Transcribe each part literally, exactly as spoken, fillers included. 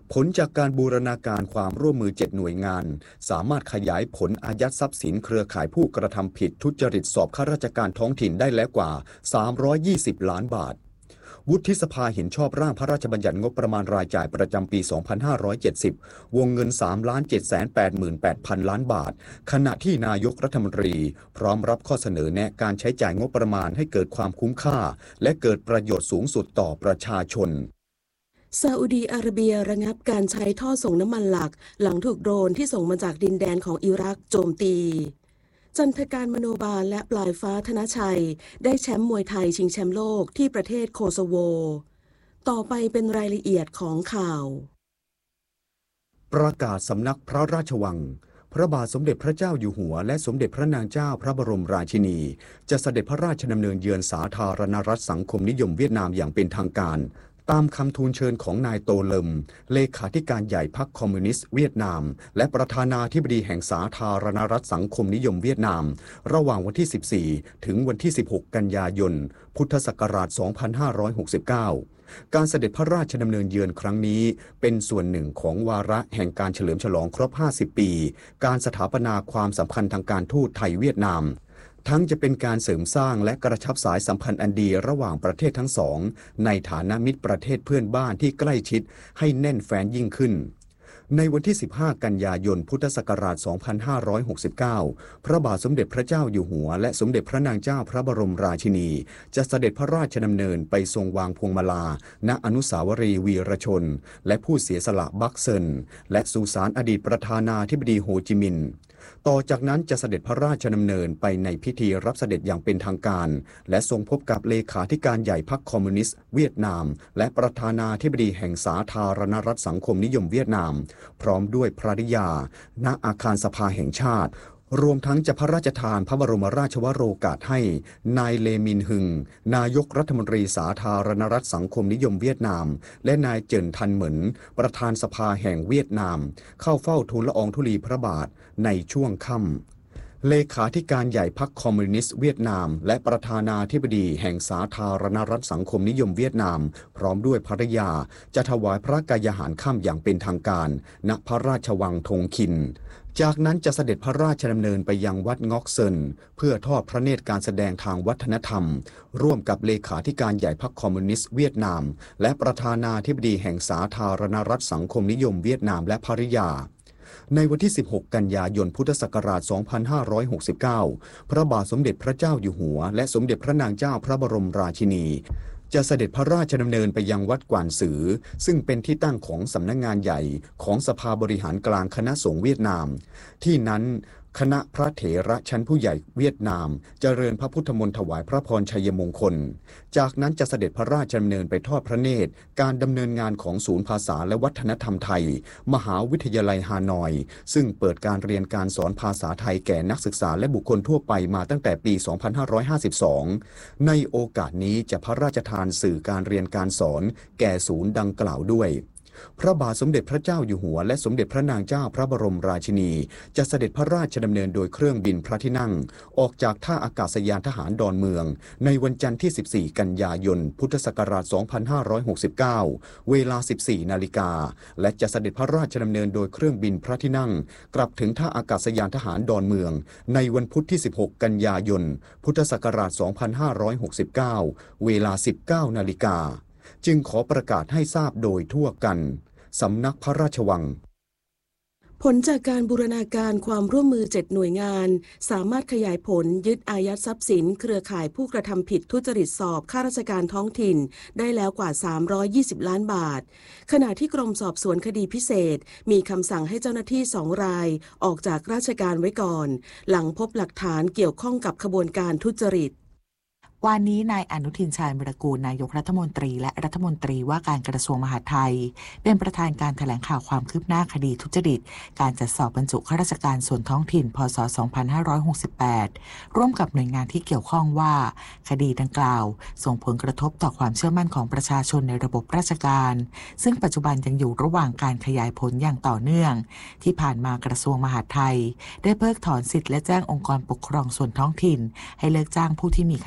ผลจากการบูรณาการความร่วมมือเจ็ดหน่วยงานสามารถขยายผลอายัดทรัพย์สินเครือข่ายผู้กระทำผิดทุจริตสอบข้าราชการท้องถิ่นได้แล้วกว่าสามร้อยยี่สิบล้านบาทวุฒิสภาเห็นชอบร่างพระราชบัญญัติงบประมาณรายจ่ายประจำปี สองพันห้าร้อยเจ็ดสิบ วงเงิน สามล้านเจ็ดแสนแปดหมื่นแปดพัน ล้านบาทขณะที่นายกรัฐมนตรีพร้อมรับข้อเสนอแนะการใช้จ่ายงบประมาณให้เกิดความคุ้มค่าและเกิดประโยชน์สูงสุดต่อประชาชนซาอุดีอาระเบียระงับการใช้ท่อส่งน้ำมันหลักหลังถูกโดรนที่ส่งมาจากดินแดนของอิรักโจมตีจันทการมโนบาลและปลายฟ้าธนชัยได้แชมป์มวยไทยชิงแชมป์โลกที่ประเทศโคโซโวต่อไปเป็นรายละเอียดของข่าวประกาศสำนักพระราชวังพระบาทสมเด็จพระเจ้าอยู่หัวและสมเด็จพระนางเจ้าพระบรมราชินีจะเสด็จพระราชดำเนินเยือนสาธารณรัฐสังคมนิยมเวียดนามอย่างเป็นทางการตามคำทูลเชิญของนายโตเลิมเลขาธิการใหญ่พรรคคอมมิวนิสต์เวียดนามและประธานาธิบดีแห่งสาธารณรัฐสังคมนิยมเวียดนามระหว่างวันที่สิบสี่ถึงวันที่สิบหกกันยายนพุทธศักราชสองพันห้าร้อยหกสิบเก้าการเสด็จพระราชดำเนินเยือนครั้งนี้เป็นส่วนหนึ่งของวาระแห่งการเฉลิมฉลองครบห้าสิบปีการสถาปนาความสัมพันธ์ทางการทูตไทยเวียดนามทั้งจะเป็นการเสริมสร้างและกระชับสายสัมพันธ์อันดีระหว่างประเทศทั้งสองในฐานะมิตรประเทศเพื่อนบ้านที่ใกล้ชิดให้แน่นแฟ้นยิ่งขึ้นในวันที่สิบห้ากันยายนพุทธศักราชสองพันห้าร้อยหกสิบเก้าพระบาทสมเด็จพระเจ้าอยู่หัวและสมเด็จพระนางเจ้าพระบรมราชินีจะเสด็จพระราชดำเนินไปทรงวางพวงมาลาณอนุสาวรีย์วีรชนและผู้เสียสละบักเซินและสุสานอดีตประธานาธิบดีโฮจิมินห์ต่อจากนั้นจะเสด็จพระราชดำเนินไปในพิธีรับเสด็จอย่างเป็นทางการและทรงพบกับเลขาธิการใหญ่พรรคคอมมิวนิสต์เวียดนามและประธานาธิบดีแห่งสาธารณรัฐสังคมนิยมเวียดนามพร้อมด้วยภริยาณอาคารสภาแห่งชาติรวมทั้งจะพระราชทานพระบรมราชวโรกาสให้นายเลมินฮึงนายกรัฐมนตรีสาธารณรัฐสังคมนิยมเวียดนามและนายเจินทันเหมินประธานสภาแห่งเวียดนามเข้าเฝ้าทูลละอองธุลีพระบาทในช่วงค่ำเลขาธิการใหญ่พรรคคอมมิวนิสต์เวียดนามและประธานาธิบดีแห่งสาธารณรัฐสังคมนิยมเวียดนามพร้อมด้วยภริยาจะถวายพระกายาหารค่ำอย่างเป็นทางการณพระราชวังทงคินจากนั้นจะเสด็จพระราชดำเนินไปยังวัดง็อกเซินเพื่อทอดพระเนตรการแสดงทางวัฒนธรรมร่วมกับเลขาธิการใหญ่พรรคคอมมิวนิสต์เวียดนามและประธานาธิบดีแห่งสาธารณรัฐสังคมนิยมเวียดนามและภริยาในวันที่สิบหกกันยายนพุทธศักราชสองพันห้าร้อยหกสิบเก้าพระบาทสมเด็จพระเจ้าอยู่หัวและสมเด็จพระนางเจ้าพระบรมราชินีจะเสด็จพระราชดำเนินไปยังวัดกวานซือซึ่งเป็นที่ตั้งของสำนักงานใหญ่ของสภาบริหารกลางคณะสงฆ์เวียดนามที่นั้นคณะพระเถระชั้นผู้ใหญ่เวียดนามเจริญพระพุทธมนต์ถวายพระพรชัยมงคลจากนั้นจะเสด็จพระราชดำเนินไปทอดพระเนตรการดำเนินงานของศูนย์ภาษาและวัฒนธรรมไทยมหาวิทยาลัยฮานอยซึ่งเปิดการเรียนการสอนภาษาไทยแก่นักศึกษาและบุคคลทั่วไปมาตั้งแต่ปี สองพันห้าร้อยห้าสิบสอง ในโอกาสนี้จะพระราชทานสื่อการเรียนการสอนแก่ศูนย์ดังกล่าวด้วยพระบาทสมเด็จพระเจ้าอยู่หัวและสมเด็จพระนางเจ้าพระบรมราชินีจะเสด็จพระราชดำเนินโดยเครื่องบินพระที่นั่งออกจากท่าอากาศยานทหารดอนเมืองในวันจันทร์ที่สิบสี่กันยายนพุทธศักราชสองพันห้าร้อยหกสิบเก้าเวลา สิบสี่นาฬิกาและจะเสด็จพระราชดำเนินโดยเครื่องบินพระที่นั่งกลับถึงท่าอากาศยานทหารดอนเมืองในวันพุธที่สิบหกกันยายนพุทธศักราชสองพันห้าร้อยหกสิบเก้าเวลา สิบเก้านาฬิกาจึงขอประกาศให้ทราบโดยทั่วกันสำนักพระราชวังผลจากการบูรณาการความร่วมมือเจ็ดหน่วยงานสามารถขยายผลยึดอายัดทรัพย์สินเครือข่ายผู้กระทำผิดทุจริตสอบข้าราชการท้องถิ่นได้แล้วกว่าสามร้อยยี่สิบล้านบาทขณะที่กรมสอบสวนคดีพิเศษมีคำสั่งให้เจ้าหน้าที่สองรายออกจากราชการไว้ก่อนหลังพบหลักฐานเกี่ยวข้องกับขบวนการทุจริตวันนี้นายอนุทินชาญวิรากูลนายกรัฐมนตรีและรัฐมนตรีว่าการกระทรวงมหาดไทยเป็นประธานการแถลงข่าวความคืบหน้าคดีทุจริตการจัดสอบบรรจุข้าราชการส่วนท้องถิ่นพ.ศ. สองพันห้าร้อยหกสิบแปดร่วมกับหน่วยงานที่เกี่ยวข้องว่าคดีดังกล่าวส่งผลกระทบต่อความเชื่อมั่นของประชาชนในระบบราชการซึ่งปัจจุบันยังอยู่ระหว่างการขยายผลอย่างต่อเนื่องที่ผ่านมากระทรวงมหาดไทยได้เพิกถอนสิทธิ์และแจ้งองค์กรปกครองส่วนท้องถิ่นให้เลิกจ้างผู้ที่มีคะแนนผิด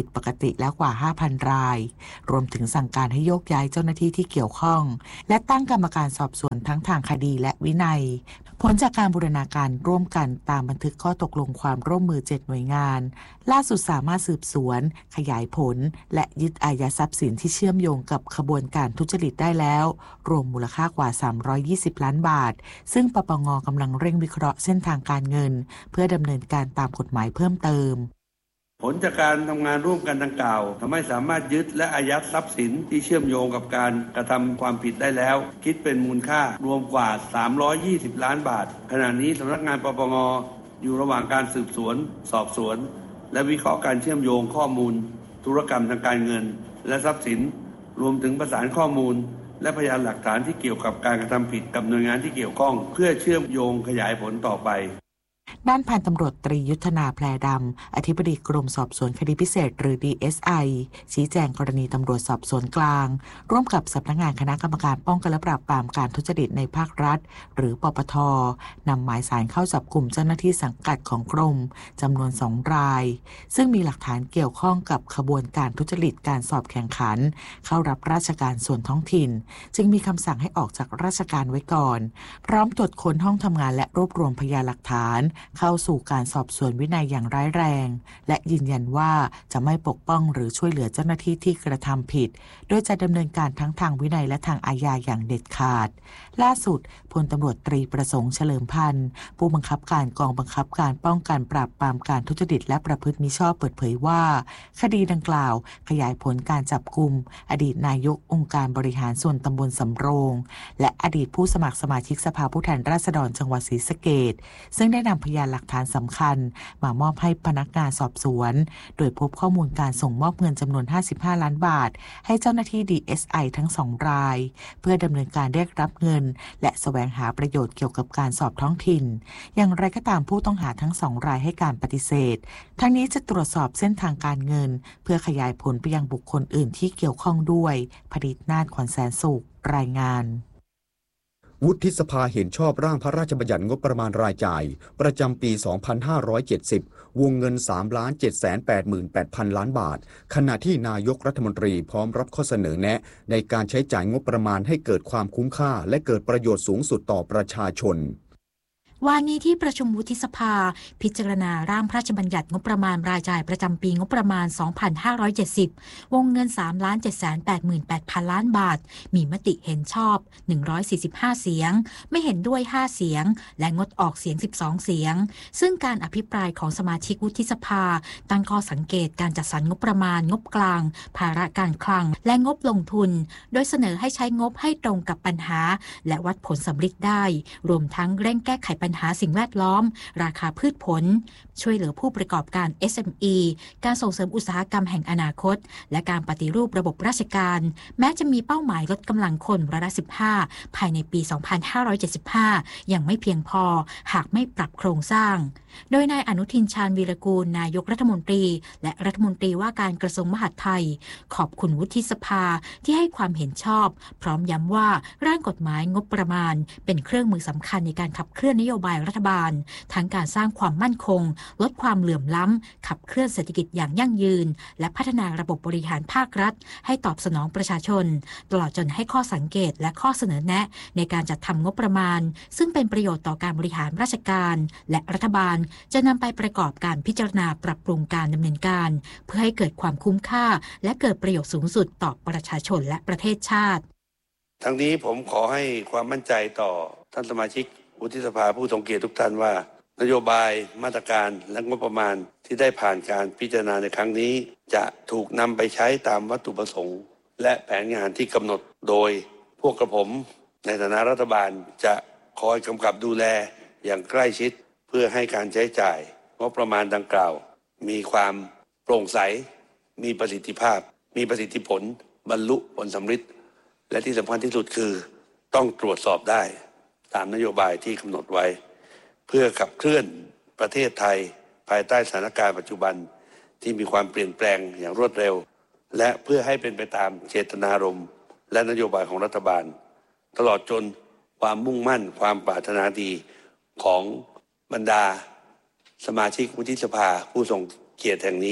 ปกติแล้วกว่า ห้าพัน รายรวมถึงสั่งการให้โยกย้ายเจ้าหน้าที่ที่เกี่ยวข้องและตั้งกรรมการสอบสวนทั้งทางคดีและวินัยผลจากการบูรณาการร่วมกันตามบันทึกข้อตกลงความร่วมมือเจ็ดหน่วยงานล่าสุดสามารถสืบสวนขยายผลและยึดอายัดทรัพย์สินที่เชื่อมโยงกับขบวนการทุจริตได้แล้วรวมมูลค่ากว่าสามร้อยยี่สิบล้านบาทซึ่งปปง.กำลังเร่งวิเคราะห์เส้นทางการเงินเพื่อดำเนินการตามกฎหมายเพิ่มเติมผลจากการทำงานร่วมกันดังกล่าวทำให้สามารถยึดและอายัดทรัพย์สินที่เชื่อมโยงกับการกระทำความผิดได้แล้วคิดเป็นมูลค่ารวมกว่าสามร้อยยี่สิบล้านบาทขณะนี้สำนักงานปปง.อยู่ระหว่างการสืบสวนสอบสวนและวิเคราะห์การเชื่อมโยงข้อมูลธุรกรรมทางการเงินและทรัพย์สินรวมถึงประสานข้อมูลและพยานหลักฐานที่เกี่ยวกับการกระทำผิดกับหน่วยงานที่เกี่ยวข้องเพื่อเชื่อมโยงขยายผลต่อไปด้านพันตำรวจตรียุทธนาแพรดำอธิบดีกรมสอบสวนคดีพิเศษหรือ ดี เอส ไอ ชี้แจงกรณีตำรวจสอบสวนกลางร่วมกับสำนักงานคณะกรรมการป้องกันและปราบปรามการทุจริตในภาครัฐหรือปปท.นำหมายสารเข้าจับกลุ่มเจ้าหน้าที่สังกัดของกรมจำนวนสองรายซึ่งมีหลักฐานเกี่ยวข้องกับขบวนการทุจริตการสอบแข่งขันเข้ารับราชการส่วนท้องถิ่นจึงมีคำสั่งให้ออกจากราชการไว้ก่อนพร้อมตรวจค้นห้องทำงานและรวบรวมพยานหลักฐานเข้าสู่การสอบสวนวินัยอย่างร้ายแรงและยืนยันว่าจะไม่ปกป้องหรือช่วยเหลือเจ้าหน้าที่ที่กระทำผิดโดยจะดำเนินการทั้งทางวินัยและทางอาญาอย่างเด็ดขาดล่าสุดพลตำรวจตรีประสงค์เฉลิมพันธ์ผู้บังคับการกองบังคับการป้องกันปราบปรามการทุจริตและประพฤติมิชอบเปิดเผยว่าคดีดังกล่าวขยายผลการจับกุมอดีตนายกองค์การบริหารส่วนตำบลสำโรงและอดีตผู้สมัครสมาชิกสภาผู้แทนราษฎรจังหวัดศรีสะเกษซึ่งได้นำพยานหลักฐานสำคัญมามอบให้พนักงานสอบสวนโดยพบข้อมูลการส่งมอบเงินจำนวนห้าสิบห้าล้านบาทให้เจ้าหน้าที่ ดี เอส ไอ ทั้งสองรายเพื่อดำเนินการเรียกรับเงินและแสวงหาประโยชน์เกี่ยวกับการสอบท้องถิ่นอย่างไรก็ตามผู้ต้องหาทั้งสองรายให้การปฏิเสธทั้งนี้จะตรวจสอบเส้นทางการเงินเพื่อขยายผลไปยังบุคคลอื่นที่เกี่ยวข้องด้วยผลิตนาฏขวัญแสนสุขรายงานวุฒิสภาเห็นชอบร่างพระราชบัญญัติงบประมาณรายจ่ายประจำปี สองพันห้าร้อยเจ็ดสิบ วงเงิน สามล้านเจ็ดแสนแปดหมื่นแปดพัน ล้านบาทขณะที่นายกรัฐมนตรีพร้อมรับข้อเสนอแนะในการใช้จ่ายงบประมาณให้เกิดความคุ้มค่าและเกิดประโยชน์สูงสุดต่อประชาชนวันนี้ที่ประชุมวุฒิสภาพิจารณาร่างพระราชบัญญัติงบประมาณรายจ่ายประจำปีงบประมาณ สองพันห้าร้อยเจ็ดสิบ วงเงิน สามล้านเจ็ดแสนแปดหมื่นแปดพัน ล้านบาทมีมติเห็นชอบหนึ่งร้อยสี่สิบห้าเสียงไม่เห็นด้วยห้าเสียงและงดออกเสียงสิบสองเสียงซึ่งการอภิปรายของสมาชิกวุฒิสภาตั้งข้อสังเกตการจัดสรรงบประมาณงบกลางภาระการคลังและงบลงทุนโดยเสนอให้ใช้งบให้ตรงกับปัญหาและวัดผลสำลิดได้รวมทั้งเร่งแก้ไขปัญหาสิ่งแวดล้อมราคาพืชผลช่วยเหลือผู้ประกอบการ เอส เอ็ม อี การส่งเสริมอุตสาหกรรมแห่งอนาคตและการปฏิรูประบบราชการแม้จะมีเป้าหมายลดกำลังคนร้อยละสิบห้าภายในปี สองพันห้าร้อยเจ็ดสิบห้า ยังไม่เพียงพอหากไม่ปรับโครงสร้างโดยนายอนุทินชาญวีรกูลนายกรัฐมนตรีและรัฐมนตรีว่าการกระทรวงมหาดไทยขอบคุณวุฒิสภาที่ให้ความเห็นชอบพร้อมย้ำว่าร่างกฎหมายงบประมาณเป็นเครื่องมือสำคัญในการขับเคลื่อนนโยบายรัฐบาลทั้งการสร้างความมั่นคงลดความเหลื่อมล้ำขับเคลื่อนเศรษฐกิจอย่างยั่งยืนและพัฒนาระบบบริหารภาครัฐให้ตอบสนองประชาชนตลอดจนให้ข้อสังเกตและข้อเสนอแนะในการจัดทำงบประมาณซึ่งเป็นประโยชน์ต่อการบริหารราชการและรัฐบาลจะนำไปประกอบการพิจารณาปรับปรุงการดำเนินการเพื่อให้เกิดความคุ้มค่าและเกิดประโยชน์สูงสุดต่อประชาชนและประเทศชาติทั้งนี้ผมขอให้ความมั่นใจต่อท่านสมาชิกวุฒิสภาผู้ทรงเกียรติทุกท่านว่านโยบายมาตรการและงบประมาณที่ได้ผ่านการพิจารณาในครั้งนี้จะถูกนำไปใช้ตามวัตถุประสงค์และแผนงานที่กำหนดโดยพวกกระผมในฐานะรัฐบาลจะคอยกำกับดูแลอย่างใกล้ชิดเพื่อให้การใช้จ่ายงบประมาณดังกล่าวมีความโปร่งใสมีประสิทธิภาพมีประสิทธิผลบรรลุผลสำเร็จและที่สำคัญที่สุดคือต้องตรวจสอบได้ตามนโยบายที่กำหนดไว้เพื่อขับเคลื่อนประเทศไทยภายใต้สถานการณ์ปัจจุบันที่มีความเปลี่ยนแปลงอย่างรวดเร็วและเพื่อให้เป็นไปตามเจตนารมณ์และนโยบายของรัฐบาลตลอดจนความมุ่งมั่นความปรารถนาดีของบรรดาสมาชิกวุฒิสภาผู้ทรงเกียรติแห่งนี้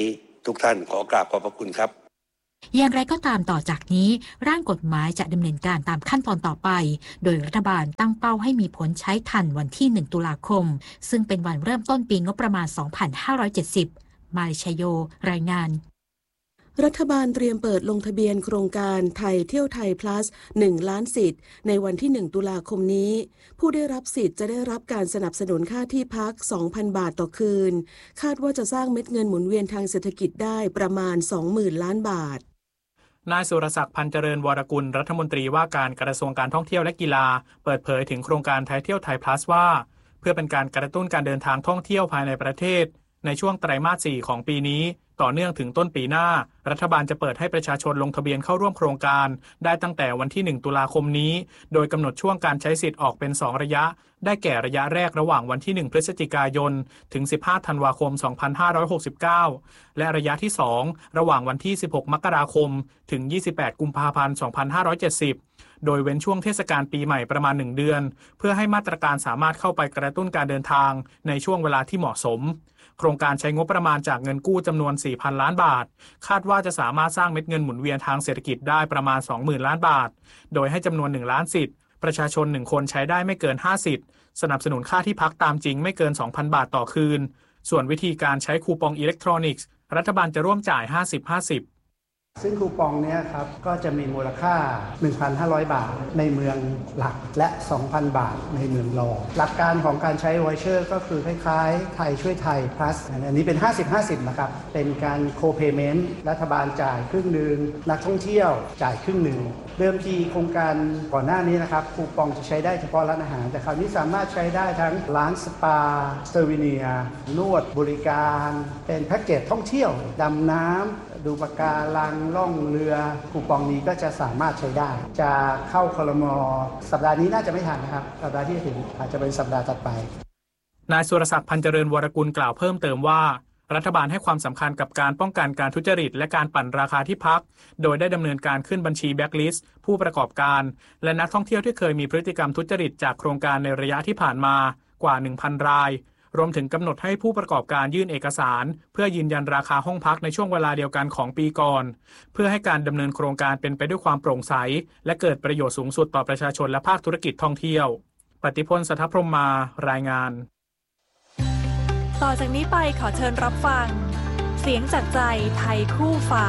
ทุกท่านขอกราบขอบพระคุณครับอย่างไรก็ตามต่อจากนี้ร่างกฎหมายจะดำเนินการตามขั้นตอนต่อไปโดยรัฐบาลตั้งเป้าให้มีผลใช้ทันวันที่หนึ่งตุลาคมซึ่งเป็นวันเริ่มต้นปีงบประมาณสองพันห้าร้อยเจ็ดสิบมาริชโยรายงานรัฐบาลเตรียมเปิดลงทะเบียนโครงการไทยเที่ยวไทย plus หนึ่งล้านสิทธิ์ในวันที่หนึ่งตุลาคมนี้ผู้ได้รับสิทธิ์จะได้รับการสนับสนุนค่าที่พัก สองพัน บาทต่อคืนคาดว่าจะสร้างเม็ดเงินหมุนเวียนทางเศรษฐกิจได้ประมาณ สองหมื่น ล้านบาทนายสุรศักดิ์พันเจริญวรกุลรัฐมนตรีว่าการกระทรวงการท่องเที่ยวและกีฬาเปิดเผยถึงโครงการไทยเที่ยวไทย plus ว่าเพื่อเป็นการกระตุ้นการเดินทางท่องเที่ยวภายในประเทศในช่วงไตรมาส สี่ของปีนี้ต่อเนื่องถึงต้นปีหน้ารัฐบาลจะเปิดให้ประชาชนลงทะเบียนเข้าร่วมโครงการได้ตั้งแต่วันที่หนึ่งตุลาคมนี้โดยกำหนดช่วงการใช้สิทธิ์ออกเป็นสองระยะได้แก่ระยะแรกระหว่างวันที่หนึ่งพฤศจิกายนถึงสิบห้าธันวาคมสองพันห้าร้อยหกสิบเก้าและระยะที่สองระหว่างวันที่สิบหกมกราคมถึงยี่สิบแปดกุมภาพันธ์สองพันห้าร้อยเจ็ดสิบโดยเว้นช่วงเทศกาลปีใหม่ประมาณหนึ่งเดือนเพื่อให้มาตรการสามารถเข้าไปกระตุ้นการเดินทางในช่วงเวลาที่เหมาะสมโครงการใช้งบประมาณจากเงินกู้จำนวน สี่พัน ล้านบาทคาดว่าจะสามารถสร้างเม็ดเงินหมุนเวียนทางเศรษฐกิจได้ประมาณ สองหมื่น ล้านบาทโดยให้จำนวนหนึ่งล้านสิทธิ์ประชาชนหนึ่งคนใช้ได้ไม่เกินห้าสิทธิ์สนับสนุนค่าที่พักตามจริงไม่เกิน สองพัน บาทต่อคืนส่วนวิธีการใช้คูปองอิเล็กทรอนิกส์รัฐบาลจะร่วมจ่าย ห้าสิบ ห้าสิบซึ่งคูปองนี้ครับก็จะมีมูลค่า หนึ่งพันห้าร้อย บาทในเมืองหลักและ สองพัน บาทในเมืองรองหลักการของการใช้ไวเชอร์ก็คือคล้ายๆไทยช่วยไทย plus อันนี้เป็น ห้าสิบ ห้าสิบ นะครับเป็นการโคเพย์เมนต์รัฐบาลจ่ายครึ่งหนึ่งนักท่องเที่ยวจ่ายครึ่งหนึ่งเดิมทีโครงการก่อนหน้านี้นะครับคูปองจะใช้ได้เฉพาะร้านอาหารแต่คราวนี้สามารถใช้ได้ทั้งร้านสปาเซอร์วิเนียนวดบริการเป็นแพ็กเกจท่องเที่ยวดำน้ำดูปะการังล่องเรือคูปองนี้ก็จะสามารถใช้ได้จะเข้าครม.สัปดาห์นี้น่าจะไม่ทันนะครับสัปดาห์ที่จะถึงอาจจะเป็นสัปดาห์ถัดไปนายสุรศักดิ์พันเจริญวรกุลกล่าวเพิ่มเติมว่ารัฐบาลให้ความสำคัญกับการป้องกันการทุจริตและการปั่นราคาที่พักโดยได้ดำเนินการขึ้นบัญชีแบล็คลิสต์ผู้ประกอบการและนักท่องเที่ยวที่เคยมีพฤติกรรมทุจริตจากโครงการในระยะที่ผ่านมากว่า หนึ่งพัน รายรวมถึงกำหนดให้ผู้ประกอบการยื่นเอกสารเพื่อยืนยันราคาห้องพักในช่วงเวลาเดียวกันของปีก่อนเพื่อให้การดำเนินโครงการเป็นไปด้วยความโปร่งใสและเกิดประโยชน์สูงสุดต่อประชาชนและภาคธุรกิจท่องเที่ยวปฏิพล สัทธพรหมารายงานต่อจากนี้ไปขอเชิญรับฟังเสียงจากใจไทยคู่ฟ้า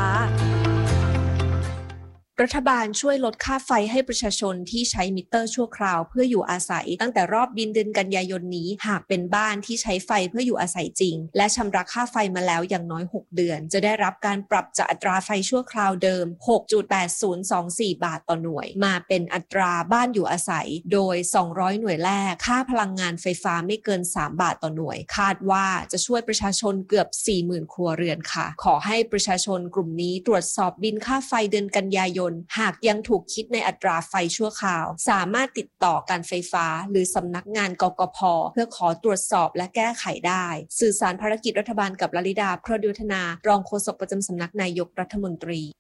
รัฐบาลช่วยลดค่าไฟให้ประชาชนที่ใช้มิเตอร์ชั่วคราวเพื่ออยู่อาศัยตั้งแต่รอบบินเดือนกันยายนนี้หากเป็นบ้านที่ใช้ไฟเพื่ออยู่อาศัยจริงและชำระค่าไฟมาแล้วอย่างน้อยหกเดือนจะได้รับการปรับจากอัตราไฟชั่วคราวเดิม หกจุดแปดศูนย์สองสี่ บาทต่อหน่วยมาเป็นอัตราบ้านอยู่อาศัยโดยสองร้อยหน่วยแรกค่าพลังงานไฟฟ้าไม่เกินสามบาทต่อหน่วยคาดว่าจะช่วยประชาชนเกือบ สี่หมื่น ครัวเรือนค่ะขอให้ประชาชนกลุ่มนี้ตรวจสอบบิลค่าไฟเดือนกันยายนหากยังถูกคิดในอัตราไฟชั่วคราวสามารถติดต่อการไฟฟ้าหรือสำนักงานกกพ.เพื่อขอตรวจสอบและแก้ไขได้สื่อสารภารกิจรัฐบาลกับลลิดาพรดุธนารองโฆษกประจำสำนักนายกรัฐมนตรี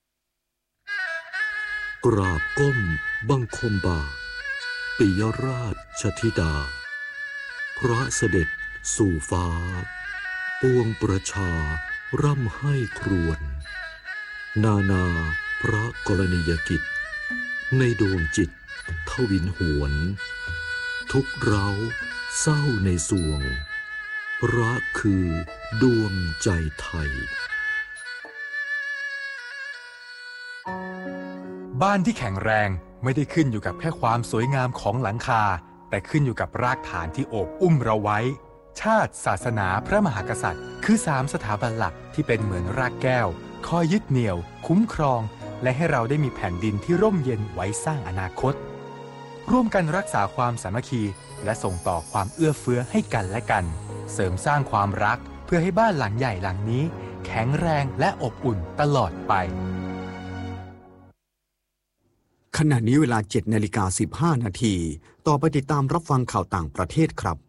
กราบก้มบังคมบาทปิยราชธิดาพระเสด็จสู่ฟ้าปวงประชาร่ำให้ครวญนานาพระกรณียกิจในดวงจิตทวินหวนทุกเร้าเศร้าในสวงพระคือดวงใจไทยบ้านที่แข็งแรงไม่ได้ขึ้นอยู่กับแค่ความสวยงามของหลังคาแต่ขึ้นอยู่กับรากฐานที่โอบอุ้มเราไว้ชาติศาสนาพระมหากษัตริย์คือสามสถาบันหลักที่เป็นเหมือนรากแก้วคอยยึดเหนี่ยวคุ้มครองและให้เราได้มีแผ่นดินที่ร่มเย็นไว้สร้างอนาคตร่วมกันรักษาความสามัคคีและส่งต่อความเอื้อเฟื้อให้กันและกันเสริมสร้างความรักเพื่อให้บ้านหลังใหญ่หลังนี้แข็งแรงและอบอุ่นตลอดไปขณะนี้เวลา เจ็ดนาฬิกาสิบห้านาทีต่อไปติดตามรับฟังข่าวต่างประเทศครับ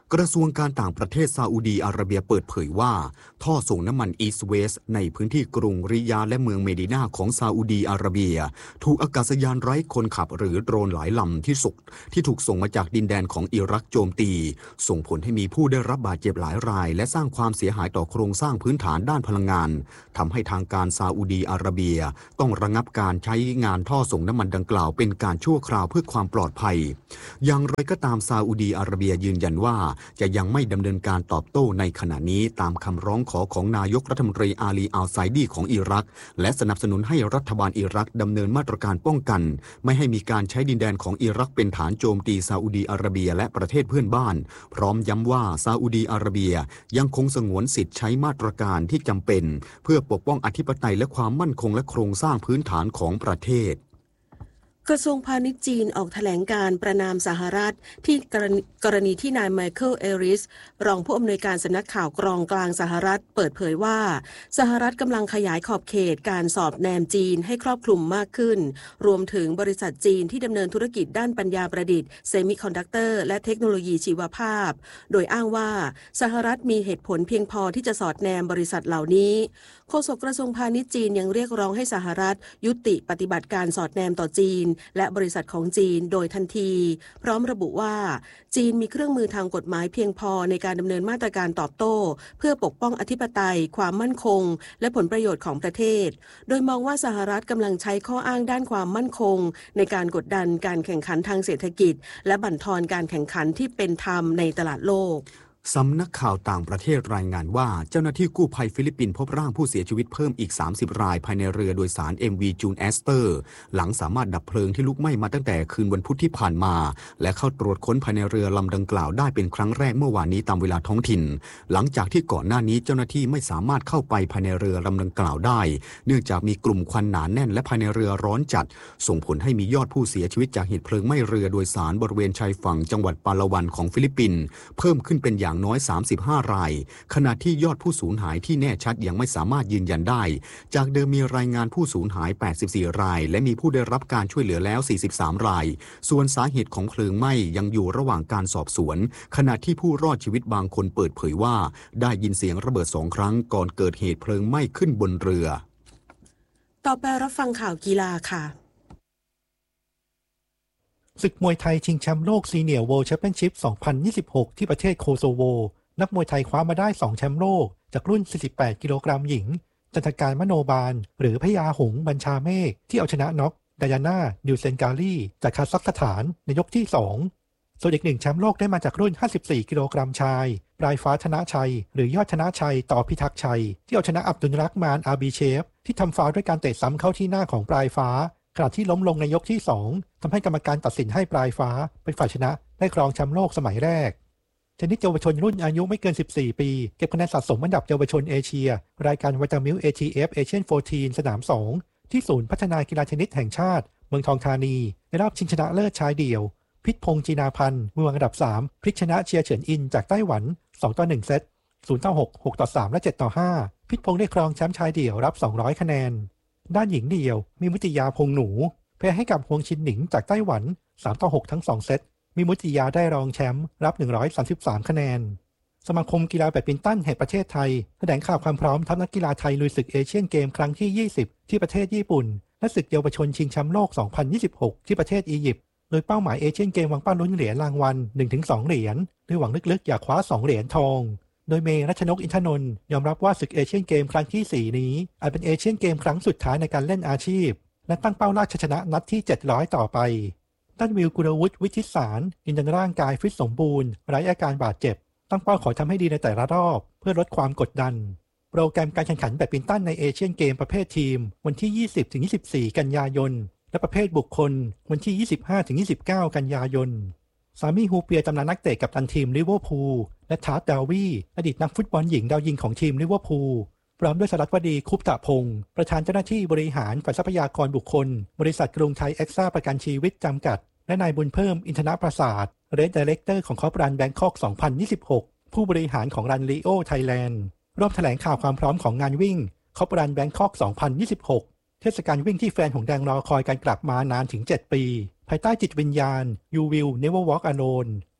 กระทรวงการต่างประเทศซาอุดีอาระเบียเปิดเผยว่าท่อส่งน้ำมันอีสต์เวสต์ในพื้นที่กรุงริยาดและเมืองเมดินาของซาอุดีอาระเบียถูกอากาศยานไร้คนขับหรือโดรนหลายลำที่สุกที่ถูกส่งมาจากดินแดนของอิรักโจมตีส่งผลให้มีผู้ได้รับบาดเจ็บหลายรายและสร้างความเสียหายต่อโครงสร้างพื้นฐานด้านพลังงานทำให้ทางการซาอุดีอาระเบียต้องระงับการใช้งานท่อส่งน้ำมันดังกล่าวเป็นการชั่วคราวเพื่อความปลอดภัยอย่างไรก็ตามซาอุดีอาระเบียยืนยันว่าจะยังไม่ดำเนินการตอบโต้ในขณะนี้ตามคำร้องขอของนายกรัฐมนตรีอาลีอัลไซดีของอิรักและสนับสนุนให้รัฐบาลอิรักดำเนินมาตรการป้องกันไม่ให้มีการใช้ดินแดนของอิรักเป็นฐานโจมตีซาอุดีอาระเบียและประเทศเพื่อนบ้านพร้อมย้ำว่าซาอุดีอาระเบียยังคงสงวนสิทธิ์ใช้มาตรการที่จำเป็นเพื่อปกป้องอธิปไตยและความมั่นคงและโครงสร้างพื้นฐานของประเทศกระทรวงพาณิชย์จีนออกแถลงการประณามสหรัฐที่กรณีกรณีที่นายไมเคิลเอริสรองผู้อำนวยการสำนักข่าวกรองกลางสหรัฐเปิดเผยว่าสหรัฐกำลังขยายขอบเขตการสอดแนมจีนให้ครอบคลุมมากขึ้นรวมถึงบริษัทจีนที่ดำเนินธุรกิจด้านปัญญาประดิษฐ์เซมิคอนดักเตอร์และเทคโนโลยีชีวภาพโดยอ้างว่าสหรัฐมีเหตุผลเพียงพอที่จะสอดแนมบริษัทเหล่านี้โฆษกกระทรวงพาณิชย์จีนยังเรียกร้องให้สหรัฐยุติปฏิบัติการสอดแนมต่อจีนและบริษัทของจีนโดยทันทีพร้อมระบุว่าจีนมีเครื่องมือทางกฎหมายเพียงพอในการดำเนินมาตรการตอบโต้เพื่อปกป้องอธิปไตยความมั่นคงและผลประโยชน์ของประเทศโดยมองว่าสหรัฐกำลังใช้ข้ออ้างด้านความมั่นคงในการกดดันการแข่งขันทางเศรษฐกิจและบั่นทอนการแข่งขันที่เป็นธรรมในตลาดโลกสำนักข่าวต่างประเทศรายงานว่าเจ้าหน้าที่กู้ภัยฟิลิปปินส์พบร่างผู้เสียชีวิตเพิ่มอีกสามสิบรายภายในเรือโดยสาร เอ็ม วี June Aster หลังสามารถดับเพลิงที่ลุกไหม้มาตั้งแต่คืนวันพุธที่ผ่านมาและเข้าตรวจค้นภายในเรือลำดังกล่าวได้เป็นครั้งแรกเมื่อวานนี้ตามเวลาท้องถิ่นหลังจากที่ก่อนหน้านี้เจ้าหน้าที่ไม่สามารถเข้าไปภายในเรือลำดังกล่าวได้เนื่องจากมีกลุ่มควันหนาแน่นและภายในเรือร้อนจัดส่งผลให้มียอดผู้เสียชีวิตจากเหตุเพลิงไหม้เรือโดยสารบริเวณชายฝั่งจังหวัดปาลาวันของฟิลิปปินส์เพิ่มขึ้นเป็นอย่างน้อยสามสิบห้ารายขณะที่ยอดผู้สูญหายที่แน่ชัดยังไม่สามารถยืนยันได้จากเดิมมีรายงานผู้สูญหายแปดสิบสี่รายและมีผู้ได้รับการช่วยเหลือแล้วสี่สิบสามรายส่วนสาเหตุของเพลิงไหม้ยังอยู่ระหว่างการสอบสวนขณะที่ผู้รอดชีวิตบางคนเปิดเผยว่าได้ยินเสียงระเบิดสองครั้งก่อนเกิดเหตุเพลิงไหม้ขึ้นบนเรือต่อไปรับฟังข่าวกีฬาค่ะศึกมวยไทยชิงแชมป์โลกซีเนียร์เวิลด์แชมเปี้ยนชิพ สองพันยี่สิบหก ที่ประเทศโคโซโวนักมวยไทยคว้ามาได้สองแชมป์โลกจากรุ่นสี่สิบแปดกิโลกรัมหญิงจันทการมโนบาลหรือพญาหงส์บัญชาเมฆที่เอาชนะน็อกไดอาน่าดิวเซนกาลีจากคาซัคสถานในยกที่สองส่วนอีกหนึ่งแชมป์โลกได้มาจากรุ่นห้าสิบสี่กิโลกรัมชายปลายฟ้าธนชัยหรือยอดธนชัยต่อพิทักษ์ชัยที่เอาชนะอับดุลรักมานอาบีเชฟที่ทำฟาวล์ด้วยการเตะซ้ำเข้าที่หน้าของปลายฟ้าขณะที่ล้มลงในยกที่สองทำให้กรรมการตัดสินให้ปลายฟ้าเป็นฝ่ายชนะได้ครองแชมป์โลกสมัยแรกเทนนิสเยาวชนรุ่นอายุไม่เกินสิบสี่ปีเก็บคะแนนสะสมอันดับเยาวชนเอเชียรายการวิตามิล เอ ที เอฟ Asian สิบสี่ สนามสองที่ศูนย์พัฒนากีฬาเทนนิสแห่งชาติเมืองทองธานีในรอบชิงชนะเลิศชายเดี่ยวพิษพงษ์จีนาพันธ์มือวางอันดับสามพลิกชนะเชียร์เฉินอินจากไต้หวันสองต่อหนึ่งเซตศูนย์ต่อหก หกต่อสามและเจ็ดต่อห้าพิษพงษ์ได้ครองแชมป์ชายเดี่ยวรับสองร้อยคะแนนด้านหญิงเดี่ยวมีมุติยาพงหนูแพ้ให้กับฮวงชินหนิงจากไต้หวันสามต่อหกทั้งสองเซตมีมุติยาได้รองแชมป์รับหนึ่งร้อยสามสิบสามคะแนนสมาคมกีฬาแบดมินตันแห่งประเทศไทยแถลงข่าวความพร้อมทัพนักกีฬาไทยลุยศึกเอเชียนเกมครั้งที่ยี่สิบที่ประเทศญี่ปุ่นและศึกเยาวชนชิงแชมป์โลกสองพันยี่สิบหกที่ประเทศอียิปต์โดยเป้าหมายเอเชียนเกมหวังปั้นลุ้นเหรียญรางวัล หนึ่งถึงสอง เหรียญโดยหวังลึกๆอยากคว้าสองเหรียญทองโดยเมย์รัชนกอินทนนท์ยอมรับว่าศึกเอเชียนเกมครั้งที่สี่นี้อาจเป็นเอเชียนเกมครั้งสุดท้ายในการเล่นอาชีพและตั้งเป้าล่าชัยชนะนัดที่เจ็ดร้อยต่อไปด้านวิวกุลวุฒิวิชิตสารยืนยันร่างกายฟิตสมบูรณ์ไร้อาการบาดเจ็บตั้งเป้าขอทำให้ดีในแต่ละรอบเพื่อลดความกดดันโปรแกรมการแข่งขันแบดมินตันในเอเชียนเกมประเภททีมวันที่ ยี่สิบถึงยี่สิบสี่ กันยายนและประเภทบุคคลวันที่ ยี่สิบห้าถึงยี่สิบเก้า กันยายนซามีฮูเปียตำนานนักเตะกัปตันทีมลิเวอร์พูลและทาร์ตดาวีอดีตนักฟุตบอลหญิงดาวยิงของทีมลิเวอร์พูลพร้อมด้วยสรัตวดีคุปตะพงศ์ประธานเจ้าหน้าที่บริหารฝ่ายทรัพยากรบุคคลบริษัทกรุงไทยเอ็กซ่าประกันชีวิตจำกัดและนายบุญเพิ่มอินทนประสาทเรดไดเรคเตอร์ของคอร์ปรันแบงคอกสองพันยี่สิบหกผู้บริหารของรันลีโอไทยแลนด์ร่วมแถลงข่าวความพร้อมของงานวิ่งคอร์ปรันแบงคอกสองพันยี่สิบหกเทศกาลวิ่งที่แฟนหงแดงรอคอยการกลับมานานถึงเจ็ดปีภายใต้จิตวิญญาณ You Will Never Walk Alone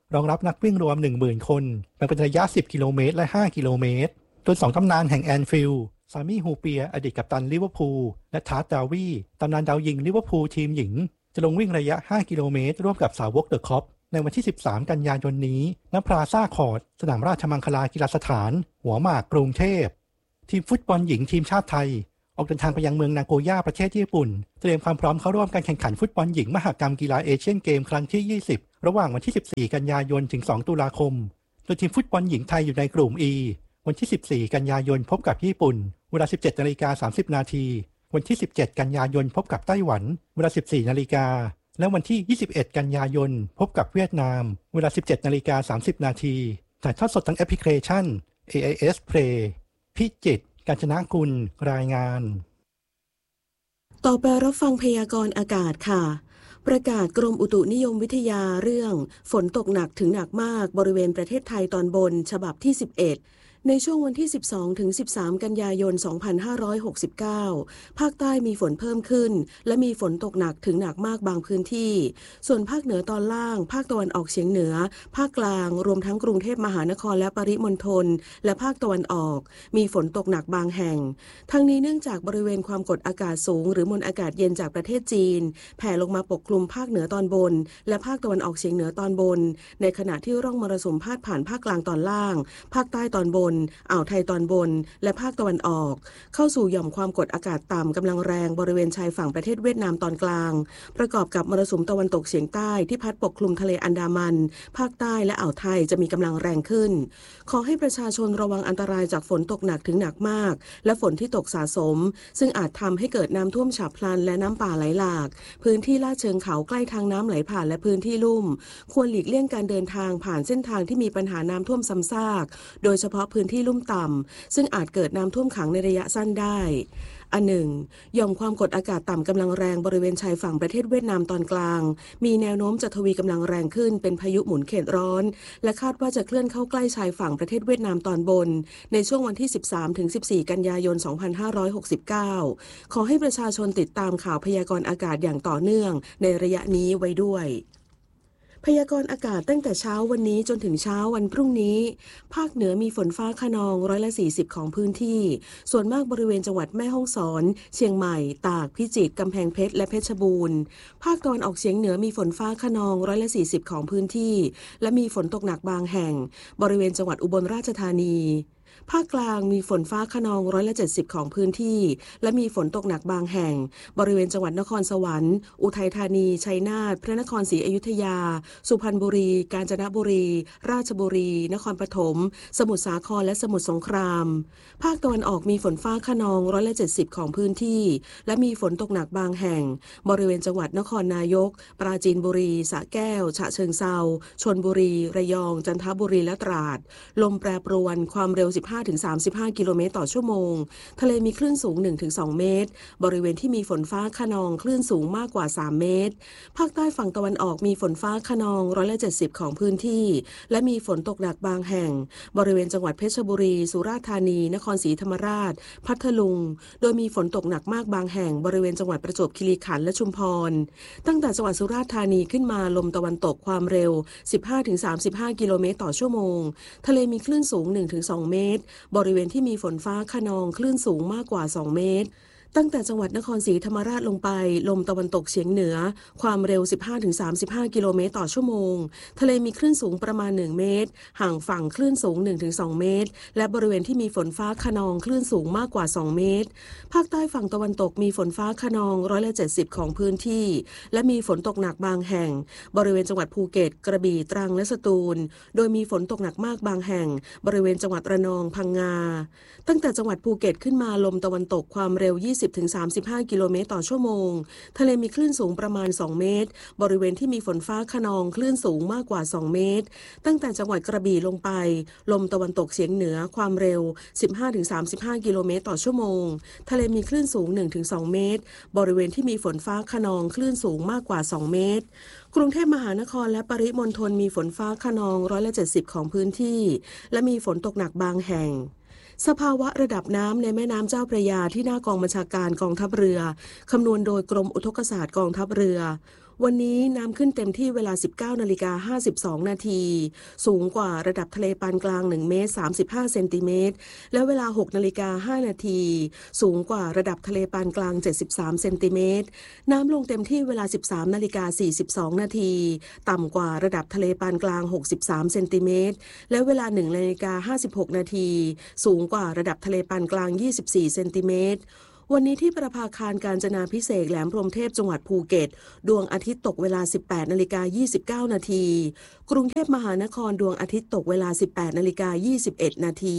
รองรับนักวิ่งรวม หนึ่งหมื่น คนแบ่งเป็นระยะสิบกิโลเมตรและห้ากิโลเมตรโดยสองตำนานแห่งแอนฟิลด์ซามี่ฮูเปียอดีตกัปตันลิเวอร์พูลและทาร์ตดาวีตำนานดาวยิงลิเวอร์พูลทีมหญิงจะลงวิ่งระยะห้ากิโลเมตรร่วมกับสาวกเดอะคอปในวันที่สิบสามกันยายนนี้ณพลาซ่าคอร์ตสนามราชมังคลากีฬาสถานหัวหมากกรุงเทพทีมฟุตบอลหญิงทีมชาติไทยออกเดินทางไปยังเมืองนาโกย่าประเทศญี่ปุ่นเตรียมความพร้อมเข้าร่วมการแข่งขันฟุตบอลหญิงมหกรรมกีฬาเอเชียนเกมครั้งที่ยี่สิบระหว่างวันที่สิบสี่กันยายนถึงสองตุลาคมโดยทีมฟุตบอลหญิงไทยอยู่ในกลุ่ม E วันที่สิบสี่กันยายนพบกับญี่ปุ่นเวลา สิบเจ็ดนาฬิกาสามสิบนาทีวันที่สิบเจ็ดกันยายนพบกับไต้หวันเวลา สิบสี่นาฬิกาและวันที่ยี่สิบเอ็ดกันยายนพบกับเวียดนามเวลา สิบเจ็ดนาฬิกาสามสิบนาทีถ่ายทอดสดทางแอปพลิเคชัน เอ ไอ เอส Play พิจิตรกาญจนกุลรายงานต่อไปรับฟังพยากรณ์อากาศค่ะประกาศกรมอุตุนิยมวิทยาเรื่องฝนตกหนักถึงหนักมากบริเวณประเทศไทยตอนบนฉบับที่สิบเอ็ดในช่วงวันที่สิบสองถึงสิบสามกันยายนสองพันห้าร้อยหกสิบเก้าภาคใต้มีฝนเพิ่มขึ้นและมีฝนตกหนักถึงหนักมากบางพื้นที่ส่วนภาคเหนือตอนล่างภาคตะวันออกเฉียงเหนือภาคกลางรวมทั้งกรุงเทพมหานครและปริมณฑลและภาคตะวันออกมีฝนตกหนักบางแห่งทั้งนี้เนื่องจากบริเวณความกดอากาศสูงหรือมวลอากาศเย็นจากประเทศจีนแผ่ลงมาปกคลุมภาคเหนือตอนบนและภาคตะวันออกเฉียงเหนือตอนบนในขณะที่ร่องมรสุมพาดผ่านภาคกลางตอนล่างภาคใต้ตอนบนอ่าวไทยตอนบนและภาคตะวันออกเข้าสู่หย่อมความกดอากาศต่ำกำลังแรงบริเวณชายฝั่งประเทศเวียดนามตอนกลางประกอบกับมรสุมตะวันตกเฉียงใต้ที่พัดปกคลุมทะเลอันดามันภาคใต้และอ่าวไทยจะมีกำลังแรงขึ้นขอให้ประชาชนระวังอันตรายจากฝนตกหนักถึงหนักมากและฝนที่ตกสะสมซึ่งอาจทำให้เกิดน้ำท่วมฉับพลันและน้ำป่าไหลหลากพื้นที่ลาดเชิงเขาใกล้ทางน้ำไหลผ่านและพื้นที่ลุ่มควรหลีกเลี่ยงการเดินทางผ่านเส้นทางที่มีปัญหาน้ำท่วมซ้ำซากโดยเฉพาะพื้นที่ลุ่มต่ำซึ่งอาจเกิดน้ำท่วมขังในระยะสั้นได้อันหนึ่งหย่อมความกดอากาศต่ำกำลังแรงบริเวณชายฝั่งประเทศเวียดนามตอนกลางมีแนวโน้มจะทวีกำลังแรงขึ้นเป็นพายุหมุนเขตร้อนและคาดว่าจะเคลื่อนเข้าใกล้ชายฝั่งประเทศเวียดนามตอนบนในช่วงวันที่ สิบสามถึงสิบสี่กันยายนสองพันห้าร้อยหกสิบเก้าขอให้ประชาชนติดตามข่าวพยากรณ์อากาศอย่างต่อเนื่องในระยะนี้ไว้ด้วยพยากรณ์อากาศตั้งแต่เช้าวันนี้จนถึงเช้าวันพรุ่งนี้ภาคเหนือมีฝนฟ้าคะนองร้อยละสี่สิบของพื้นที่ส่วนมากบริเวณจังหวัดแม่ฮ่องสอนเชียงใหม่ตากพิจิตรกำแพงเพชรและเพชรบูรณ์ภาคตะวันออกเฉียงเหนือมีฝนฟ้าคะนองร้อยละสี่สิบของพื้นที่และมีฝนตกหนักบางแห่งบริเวณจังหวัดอุบลราชธานีภาคกลางมีฝนฟ้าคะนองร้อยละเจ็ดสิบของพื้นที่และมีฝนตกหนักบางแห่งบริเวณจังหวัดนครสวรรค์อุทัยธานีชัยนาทพระนครศรีอยุธยาสุพรรณบุรีกาญจนบุรีราชบุรีนครปฐมสมุทรสาครและสมุทรสงครามภาคตะวันออกมีฝนฟ้าคะนองร้อยละเจ็ดสิบของพื้นที่และมีฝนตกหนักบางแห่งบริเวณจังหวัดนครนายกปราจีนบุรีสระแก้วฉะเชิงเทราชลบุรีระยองจันทบุรีและตราดลมแปรปรวนความเร็วสิบห้าถึงสามสิบห้ากิโลเมตรต่อชั่วโมงทะเลมีคลื่นสูง หนึ่งถึงสอง เมตรบริเวณที่มีฝนฟ้าคะนองคลื่นสูงมากกว่าสามเมตรภาคใต้ฝั่งตะวันออกมีฝนฟ้าคะนองร้อยละเจ็ดสิบของพื้นที่และมีฝนตกหนักบางแห่งบริเวณจังหวัดเพชรบุรีสุราษฎร์ธานีนครศรีธรรมราชพัทลุงโดยมีฝนตกหนักมากบางแห่งบริเวณจังหวัดประจวบคีรีขันธ์และชุมพรตั้งแต่จังหวัดสุราษฎร์ธานีขึ้นมาลมตะวันตกความเร็ว สิบห้าถึงสามสิบห้ากิโลเมตรต่อชั่วโมงทะเลมีคลื่นสูง หนึ่งถึงสอง เมตรบริเวณที่มีฝนฟ้าคะนองคลื่นสูงมากกว่าสองเมตรตั้งแต่จังหวัดนครศรีธรรมราชลงไปลมตะวันตกเฉียงเหนือความเร็ว สิบห้าถึงสามสิบห้ากิโลเมตรต่อชั่วโมงทะเลมีคลื่นสูงประมาณหนึ่งเมตรห่างฝั่งคลื่นสูง หนึ่งถึงสอง เมตรและบริเวณที่มีฝนฟ้าคะนองคลื่นสูงมากกว่าสองเมตรภาคใต้ฝั่งตะวันตกมีฝนฟ้าคะนองร้อยละเจ็ดสิบของพื้นที่และมีฝนตกหนักบางแห่งบริเวณจังหวัดภูเก็ตกระบี่ตรังและสตูลโดยมีฝนตกหนักมากบางแห่งบริเวณจังหวัดระนองพังงาตั้งแต่จังหวัดภูเก็ตขึ้นมาลมตะวันตกความเร็ว ยี่สิบถึงสามสิบห้ากิโลเมตรต่อชั่วโมงทะเลมีคลื่นสูงประมาณสองเมตรบริเวณที่มีฝนฟ้าคะนองคลื่นสูงมากกว่าสองเมตรตั้งแต่จังหวัดกระบี่ลงไปลมตะวันตกเฉียงเหนือความเร็ว สิบห้าถึงสามสิบห้ากิโลเมตรต่อชั่วโมงทะเลมีคลื่นสูง หนึ่งถึงสอง เมตรบริเวณที่มีฝนฟ้าคะนองคลื่นสูงมากกว่าสองเมตรกรุงเทพมหานครและปริมณฑลมีฝนฟ้าคะนองร้อยละเจ็ดสิบของพื้นที่และมีฝนตกหนักบางแห่งสภาวะระดับน้ำในแม่น้ำเจ้าพระยาที่หน้ากองบัญชาการกองทัพเรือคำนวณโดยกรมอุทกศาสตร์กองทัพเรือวันนี้น้ำขึ้นเต็มที่เวลา สิบเก้านาฬิกาห้าสิบสองนาทีสูงกว่าระดับทะเลปานกลางหนึ่งเมตรสามสิบห้าเซนติเมตรและเวลา หกนาฬิกาห้านาทีสูงกว่าระดับทะเลปานกลางเจ็ดสิบสามเซนติเมตรน้ำลงเต็มที่เวลา สิบสามนาฬิกาสี่สิบสองนาทีต่ำกว่าระดับทะเลปานกลางหกสิบสามเซนติเมตรและเวลา หนึ่งนาฬิกาห้าสิบหกนาทีสูงกว่าระดับทะเลปานกลางยี่สิบสี่เซนติเมตรวันนี้ที่ประภาคารกาญจนาภิเษกแหลมพรหมเทพจังหวัดภูเก็ตดวงอาทิตย์ตกเวลา สิบแปดนาฬิกายี่สิบเก้านาทีกรุงเทพมหานครดวงอาทิตย์ตกเวลา สิบแปดนาฬิกายี่สิบเอ็ดนาที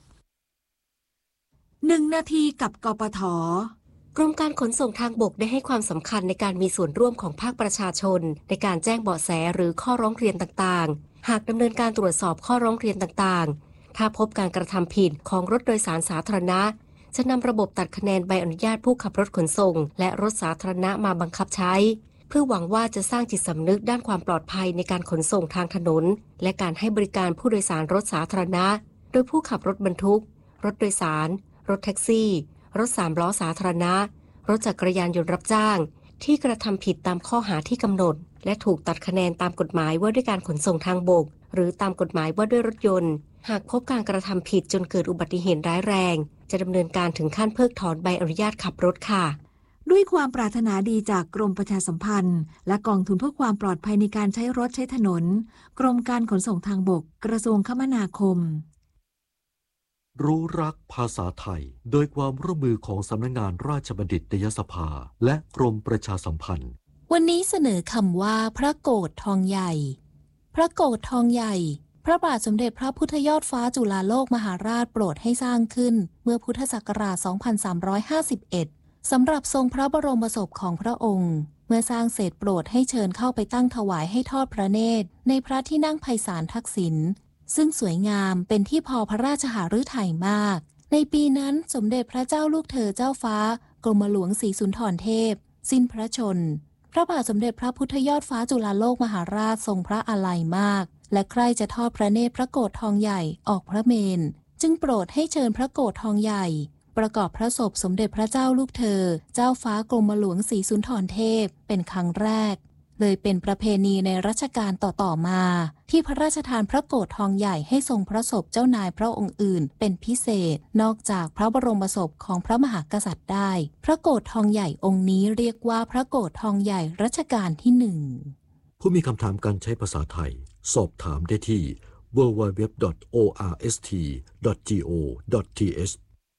หนึ่งนาทีกับกปท. กรมการขนส่งทางบกได้ให้ความสำคัญในการมีส่วนร่วมของภาคประชาชนในการแจ้งเบาะแสหรือข้อร้องเรียนต่างๆหากดำเนินการตรวจสอบข้อร้องเรียนต่างๆถ้าพบการกระทำผิดของรถโดยสารสาธารณะจะนำระบบตัดคะแนนใบอนุญาตผู้ขับรถขนส่งและรถสาธารณะมาบังคับใช้เพื่อหวังว่าจะสร้างจิตสำนึกด้านความปลอดภัยในการขนส่งทางถนนและการให้บริการผู้โดยสารรถสาธารณะโดยผู้ขับรถบรรทุกรถโดยสารรถแท็กซี่รถสามล้อสาธารณะรถจักรยานยนต์รับจ้างที่กระทำผิดตามข้อหาที่กำหนดและถูกตัดคะแนนตามกฎหมายว่าด้วยการขนส่งทางบกหรือตามกฎหมายว่าด้วยรถยนต์หากพบการกระทำผิดจนเกิดอุบัติเหตุร้ายแรงจะดำเนินการถึงขั้นเพิกถอนใบอนุญาตขับรถค่ะด้วยความปรารถนาดีจากกรมประชาสัมพันธ์และกองทุนเพื่อความปลอดภัยในการใช้รถใช้ถนนกรมการขนส่งทางบกกระทรวงคมนาคมรู้รักภาษาไทยโดยความร่วมมือของสำนักงานราชบัณฑิตยสภาและกรมประชาสัมพันธ์วันนี้เสนอคำว่าพระโกฐทองใหญ่พระโกฐทองใหญ่พระบาทสมเด็จพระพุทธยอดฟ้าจุฬาโลกมหาราชโปรดให้สร้างขึ้นเมื่อพุทธศักราช สองพันสามร้อยห้าสิบเอ็ด สำหรับทรงพระบรมศพของพระองค์เมื่อสร้างเสร็จโปรดให้เชิญเข้าไปตั้งถวายให้ทอดพระเนตรในพระที่นั่งไพศาลทักษิณซึ่งสวยงามเป็นที่พอพระราชหฤทัยมากในปีนั้นสมเด็จพระเจ้าลูกเธอเจ้าฟ้ากรมหลวงศรีสุนทรเทพสิ้นพระชนพระบาทสมเด็จพระพุทธยอดฟ้าจุฬาโลกมหาราชทรงพระอาลัยมากและใคร่จะทอดพระเนตรพระโกฐทองใหญ่ออกพระเมรุจึงโปรดให้เชิญพระโกฐทองใหญ่ประกอบพระศพสมเด็จพระเจ้าลูกเธอเจ้าฟ้ากรมหลวงศรีสุนทรเทพเป็นครั้งแรกเลยเป็นประเพณีในรัชกาลต่อๆมาที่พระราชทานพระโกฐทองใหญ่ให้ทรงพระศพเจ้านายพระองค์อื่นเป็นพิเศษนอกจากพระบรมศพของพระมหากษัตริย์ได้พระโกฐทองใหญ่องค์นี้เรียกว่าพระโกฐทองใหญ่รัชกาลที่หนึ่งผู้มีคำถามการใช้ภาษาไทยสอบถามได้ที่ ดับเบิลยู ดับเบิลยู ดับเบิลยู ดอท โอ อาร์ เอส ที ดอท จี โอ ดอท ที เอช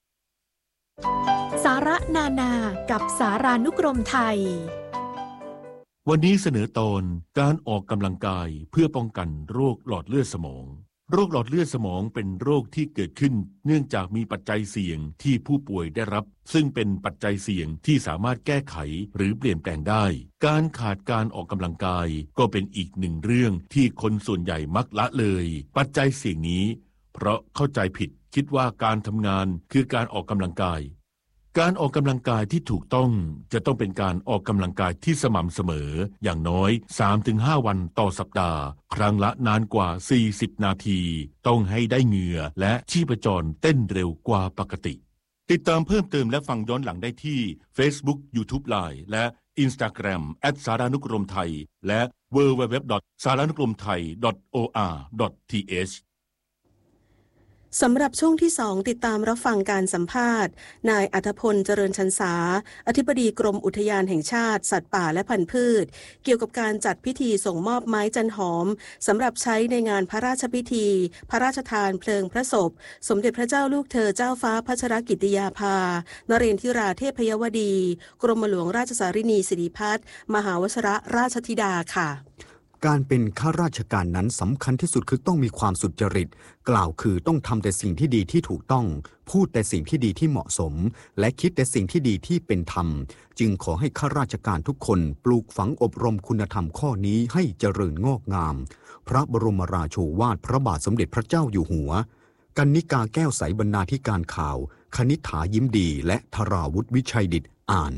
สาระนานากับสารานุกรมไทยวันนี้เสนอตอนการออกกำลังกายเพื่อป้องกันโรคหลอดเลือดสมองโรคหลอดเลือดสมองเป็นโรคที่เกิดขึ้นเนื่องจากมีปัจจัยเสี่ยงที่ผู้ป่วยได้รับซึ่งเป็นปัจจัยเสี่ยงที่สามารถแก้ไขหรือเปลี่ยนแปลงได้การขาดการออกกำลังกายก็เป็นอีกหนึ่งเรื่องที่คนส่วนใหญ่มักละเลยปัจจัยเสี่ยงนี้เพราะเข้าใจผิดคิดว่าการทำงานคือการออกกำลังกายการออกกำลังกายที่ถูกต้องจะต้องเป็นการออกกำลังกายที่สม่ำเสมออย่างน้อย สามถึงห้า วันต่อสัปดาห์ครั้งละนานกว่าสี่สิบนาทีต้องให้ได้เหงื่อและชีพจรเต้นเร็วกว่าปกติติดตามเพิ่มเติมและฟังย้อนหลังได้ที่ Facebook YouTube Line และ Instagram แอท สารานุกรมไทยและ ดับเบิลยู ดับเบิลยู ดับเบิลยู ดอท สารานุกรมไทย ดอท โอ อาร์ ดอท ที เอชสำหรับช่วงที่สองติดตามรับฟังการสัมภาษณ์นายอัธพลเจริญชันษาอธิบดีกรมอุทยานแห่งชาติสัตว์ป่าและพันธุ์พืชเกี่ยวกับการจัดพิธีส่งมอบไม้จันหอมสำหรับใช้ในงานพระราชพิธีพระราชทานเพลิงพระศพสมเด็จพระเจ้าลูกเธอเจ้าฟ้าพัชรกิติยาภานเรนทิราเทพยวดีกรมหลวงราชสารินีสิริพัฒน์มหาวชรราชธิดาค่ะการเป็นข้าราชการนั้นสำคัญที่สุดคือต้องมีความสุจริตกล่าวคือต้องทำแต่สิ่งที่ดีที่ถูกต้องพูดแต่สิ่งที่ดีที่เหมาะสมและคิดแต่สิ่งที่ดีที่เป็นธรรมจึงขอให้ข้าราชการทุกคนปลูกฝังอบรมคุณธรรมข้อนี้ให้เจริญงอกงามพระบรมราโชวาทพระบาทสมเด็จพระเจ้าอยู่หัวกรรณิกาแก้วใสบรรณาธิการข่าวคณิษฐายิ้มดีและธราวุฒิวิชัยดิษฐ์อ่าน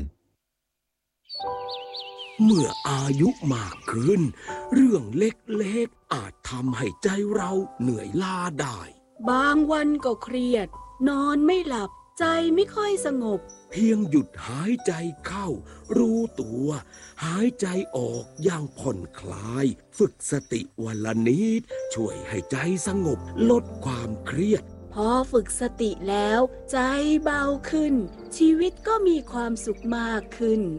เมื่ออายุมากขึ้นเรื่องเล็กๆอาจทำให้ใจเราเหนื่อยล้าได้บางวันก็เครียดนอนไม่หลับใจไม่ค่อยสงบเพียงหยุดหายใจเข้ารู้ตัวหายใจออกอย่างผ่อนคลายฝึกสติวันละนิดช่วยให้ใจสงบลดความเครียดพอฝึกสติแล้วใจเบาขึ้นชีวิตก็มีความสุขมากขึ้น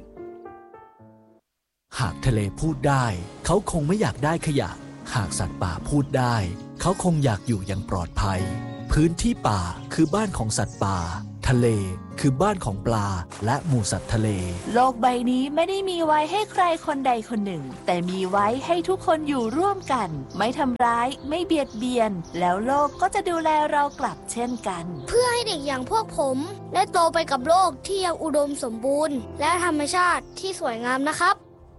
หากทะเลพูดได้เขาคงไม่อยากได้ขยะหากสัตว์ป่าพูดได้เขาคงอยากอยู่อย่างปลอดภัยพื้นที่ป่าคือบ้านของสัตว์ป่าทะเลคือบ้านของปลาและหมู่สัตว์ทะเลโลกใบนี้ไม่ได้มีไว้ให้ใครคนใดคนหนึ่งแต่มีไว้ให้ทุกคนอยู่ร่วมกันไม่ทำร้ายไม่เบียดเบียนแล้วโลกก็จะดูแลเรากลับเช่นกันเพื่อให้เด็กอย่างพวกผมได้โตไปกับโลกที่ยังอุดมสมบูรณ์และธรรมชาติที่สวยงามนะครับ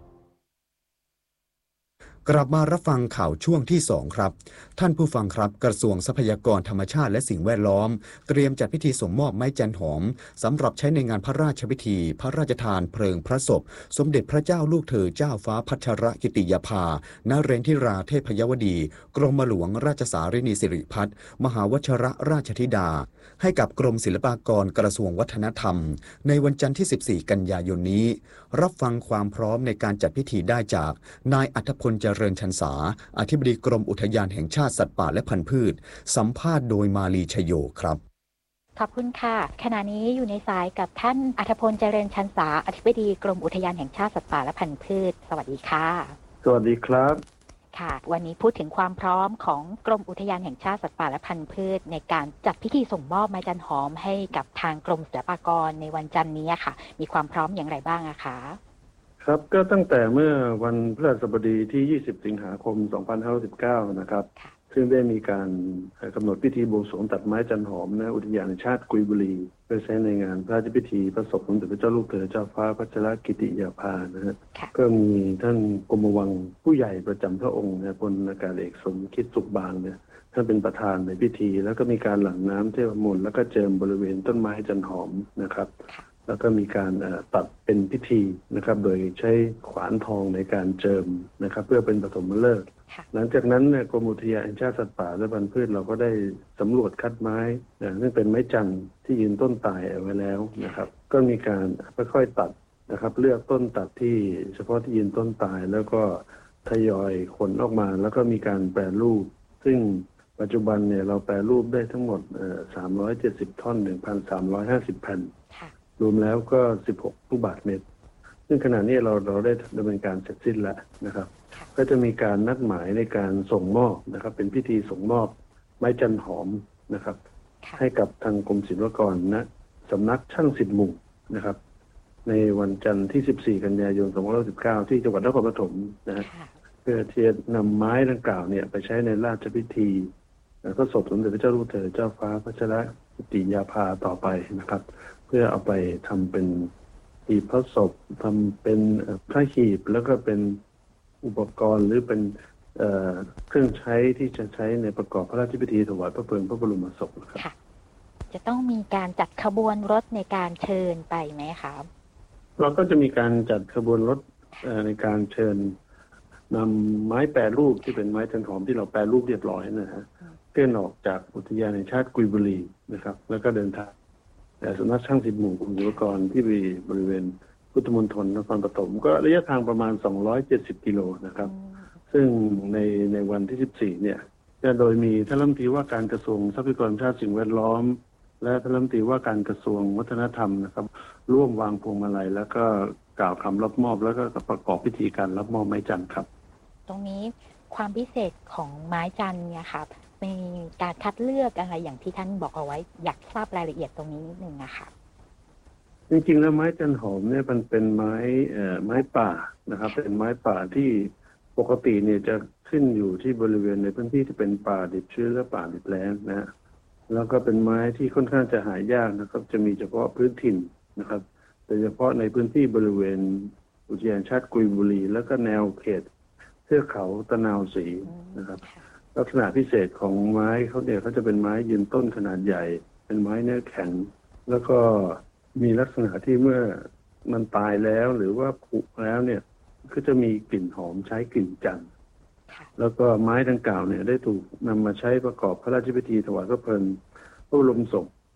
กลับมารับฟังข่าวช่วงที่สองครับท่านผู้ฟังครับกระทรวงทรัพยากรธรรมชาติและสิ่งแวดล้อมเตรียมจัดพิธีส่งมอบไม้จันหอมสำหรับใช้ในงานพระราชพิธีพระราชทานเพลิงพระศพสมเด็จพระเจ้าลูกเธอเจ้าฟ้าพัชรกิติยาภานเรนทิราเทพยวดีกรมหลวงราชสารินีสิริพัฒน์มหาวชิรราชธิดาให้กับกรมศิลปากรกระทรวงวัฒนธรรมในวันจันทร์ที่สิบสี่กันยายนนี้รับฟังความพร้อมในการจัดพิธีได้จากนายอัธพลเจริญชันษาอธิบดีกรมอุทยานแห่งชาติสัตว์ป่าและพันธุ์พืชสัมภาษณ์โดยมาลีชโยครับขอบคุณค่ะขณะนี้อยู่ในสายกับท่านอัธพลเจริญชันษาอธิบดีกรมอุทยานแห่งชาติสัตว์ป่าและพันธุ์พืชสวัสดีค่ะสวัสดีครับค่ะวันนี้พูดถึงความพร้อมของกรมอุทยานแห่งชาติสัตว์ป่าและพันธุ์พืชในการจัดพิธีส่งมอบไม้จันหอมให้กับทางกรมศิลปากรในวันจันทร์นี้ค่ะมีความพร้อมอย่างไรบ้างอะคะครับก็ตั้งแต่เมื่อวันพฤหัสบดีที่ยี่สิบสิงหาคมสองพันห้าร้อยสิบเก้านะครับซึ่งได้มีการกำหนดพิธีบวงสรวงตัดไม้จันหอมณอุทยานแห่งชาติกุยบุรีเพื่อใช้ในงานพระราชพิธีพระศพสมเด็จพระเจ้าลูกเธอเจ้าฟ้าพัชรกิติยาภานะฮะก็มีท่านกรมวังผู้ใหญ่ประจำพระองค์นะพลอากาศเอกสมคิดสุขบางเนี่ยท่านเป็นประธานในพิธีแล้วก็มีการหลั่งน้ำเทพมนต์แล้วก็เจิมบริเวณต้นไม้จันหอมนะครับแล้วก็มีการตัดเป็นพิธีนะครับโดยใช้ขวานทองในการเจิมนะครับเพื่อเป็นปฐมฤกษ์หลังจากนั้นเนี่ยกรมอุทยานแห่งชาติสัตว์ป่าและพันธุ์พืชเราก็ได้สำรวจคัดไม้นะซึ่งเป็นไม้จันทร์ที่ยืนต้นตายเอาไว้แล้วนะครับก็มีการค่อยๆตัดนะครับเลือกต้นตัดที่เฉพาะที่ยืนต้นตายแล้วก็ทยอยขนออกมาแล้วก็มีการแปรรูปซึ่งปัจจุบันเนี่ยเราแปรรูปได้ทั้งหมดเอ่อสามร้อยเจ็ดสิบท่อน หนึ่งพันสามร้อยห้าสิบ แผ่นรวมแล้วก็สิบหกลูกบาศก์เมตรซึ่งขณะนี้เราเราได้ดำเนินการเสร็จสิ้นแล้วนะครับก็จะมีการนัดหมายในการส่งมอบนะครับเป็นพิธีส่งมอบไม้จันหอมนะครับให้กับทางกรมศิลปากรณสำนักช่างสิบหมู่นะครับในวันจันทร์ที่สิบสี่กันยายนสองพันห้าร้อยสิบเก้าที่จังหวัดนครปฐมนะฮะเพื่อที่จะนำไม้ดังกล่าวเนี่ยไปใช้ในราชพิธีแล้วก็ศพสมเด็จพระเจ้าลูกเธอเจ้าฟ้าพัชรกิติยาภาต่อไปนะครับเพื่อเอาไปทำเป็นหีบพระศพทำเป็นพระหีบแล้วก็เป็นอุปกรณ์หรือเป็นเอ่อเครื่องใช้ที่จะใช้ในประกอบพระราชพิธีถวายพระเพลิงพระบรมศพครับจะต้องมีการจัดขบวนรถในการเชิญไปไหมครับเราก็จะมีการจัดขบวนรถในการเชิญนำไม้แปรรูปที่เป็นไม้จันหอมที่เราแปรรูปเรียบร้อยนะฮะเคลื่อนออกจากอุทยานแห่งชาติกุยบุรีนะครับแล้วก็เดินทางแต่สำนักช่างสิบหมู่กรมศิลปากรที่บริเวณพุทธมณฑลนครปฐมก็ระยะทางประมาณสองร้อยเจ็ดสิบกิโลนะครับซึ่งในในวันที่สิบสี่เนี่ยจะโดยมีท่านรัฐมนตรีว่าการกระทรวงทรัพยากรธรรมชาติสิ่งแวดล้อมและท่านรัฐมนตรีว่าการกระทรวงวัฒนธรรมนะครับร่วมวางพวงมาลัยแล้วก็กล่าวคำรับมอบแล้วก็ประกอบพิธีการรับมอบไม้จันทร์ครับตรงนี้ความพิเศษของไม้จันทร์เนี่ยครับมีการคัดเลือกอะไรอย่างที่ท่านบอกเอาไว้อยากทราบรายละเอียดตรงนี้นิดนึงนะคะจริงๆแล้วไม้จันหอมเนี่ยมันเป็นไม้เอ่อไม้ป่านะครับเป็นไม้ป่าที่ปกติเนี่ยจะขึ้นอยู่ที่บริเวณในพื้นที่ที่เป็นป่าดิบชื้นและป่าดิบแล้งนะฮะแล้วก็เป็นไม้ที่ค่อนข้างจะหายากนะครับจะมีเฉพาะพื้นถิ่นนะครับโดยเฉพาะในพื้นที่บริเวณอุทยานชาติกุยบุรีแล้วก็แนวเขตเทือกเขาตะนาวศรีนะครับลักษณะพิเศษของไม้เขาเนี่ยเขาจะเป็นไม้ยืนต้นขนาดใหญ่เป็นไม้เนื้อแข็งแล้วก็มีลักษณะที่เมื่อมันตายแล้วหรือว่าผุแล้วเนี่ยก็จะมีกลิ่นหอมใช้กลิ่นจันทร์แล้วก็ไม้ดังกล่าวเนี่ยได้ถูกนำมาใช้ประกอบพระราชพิธีถวายพระเพลิงพระบรมศพ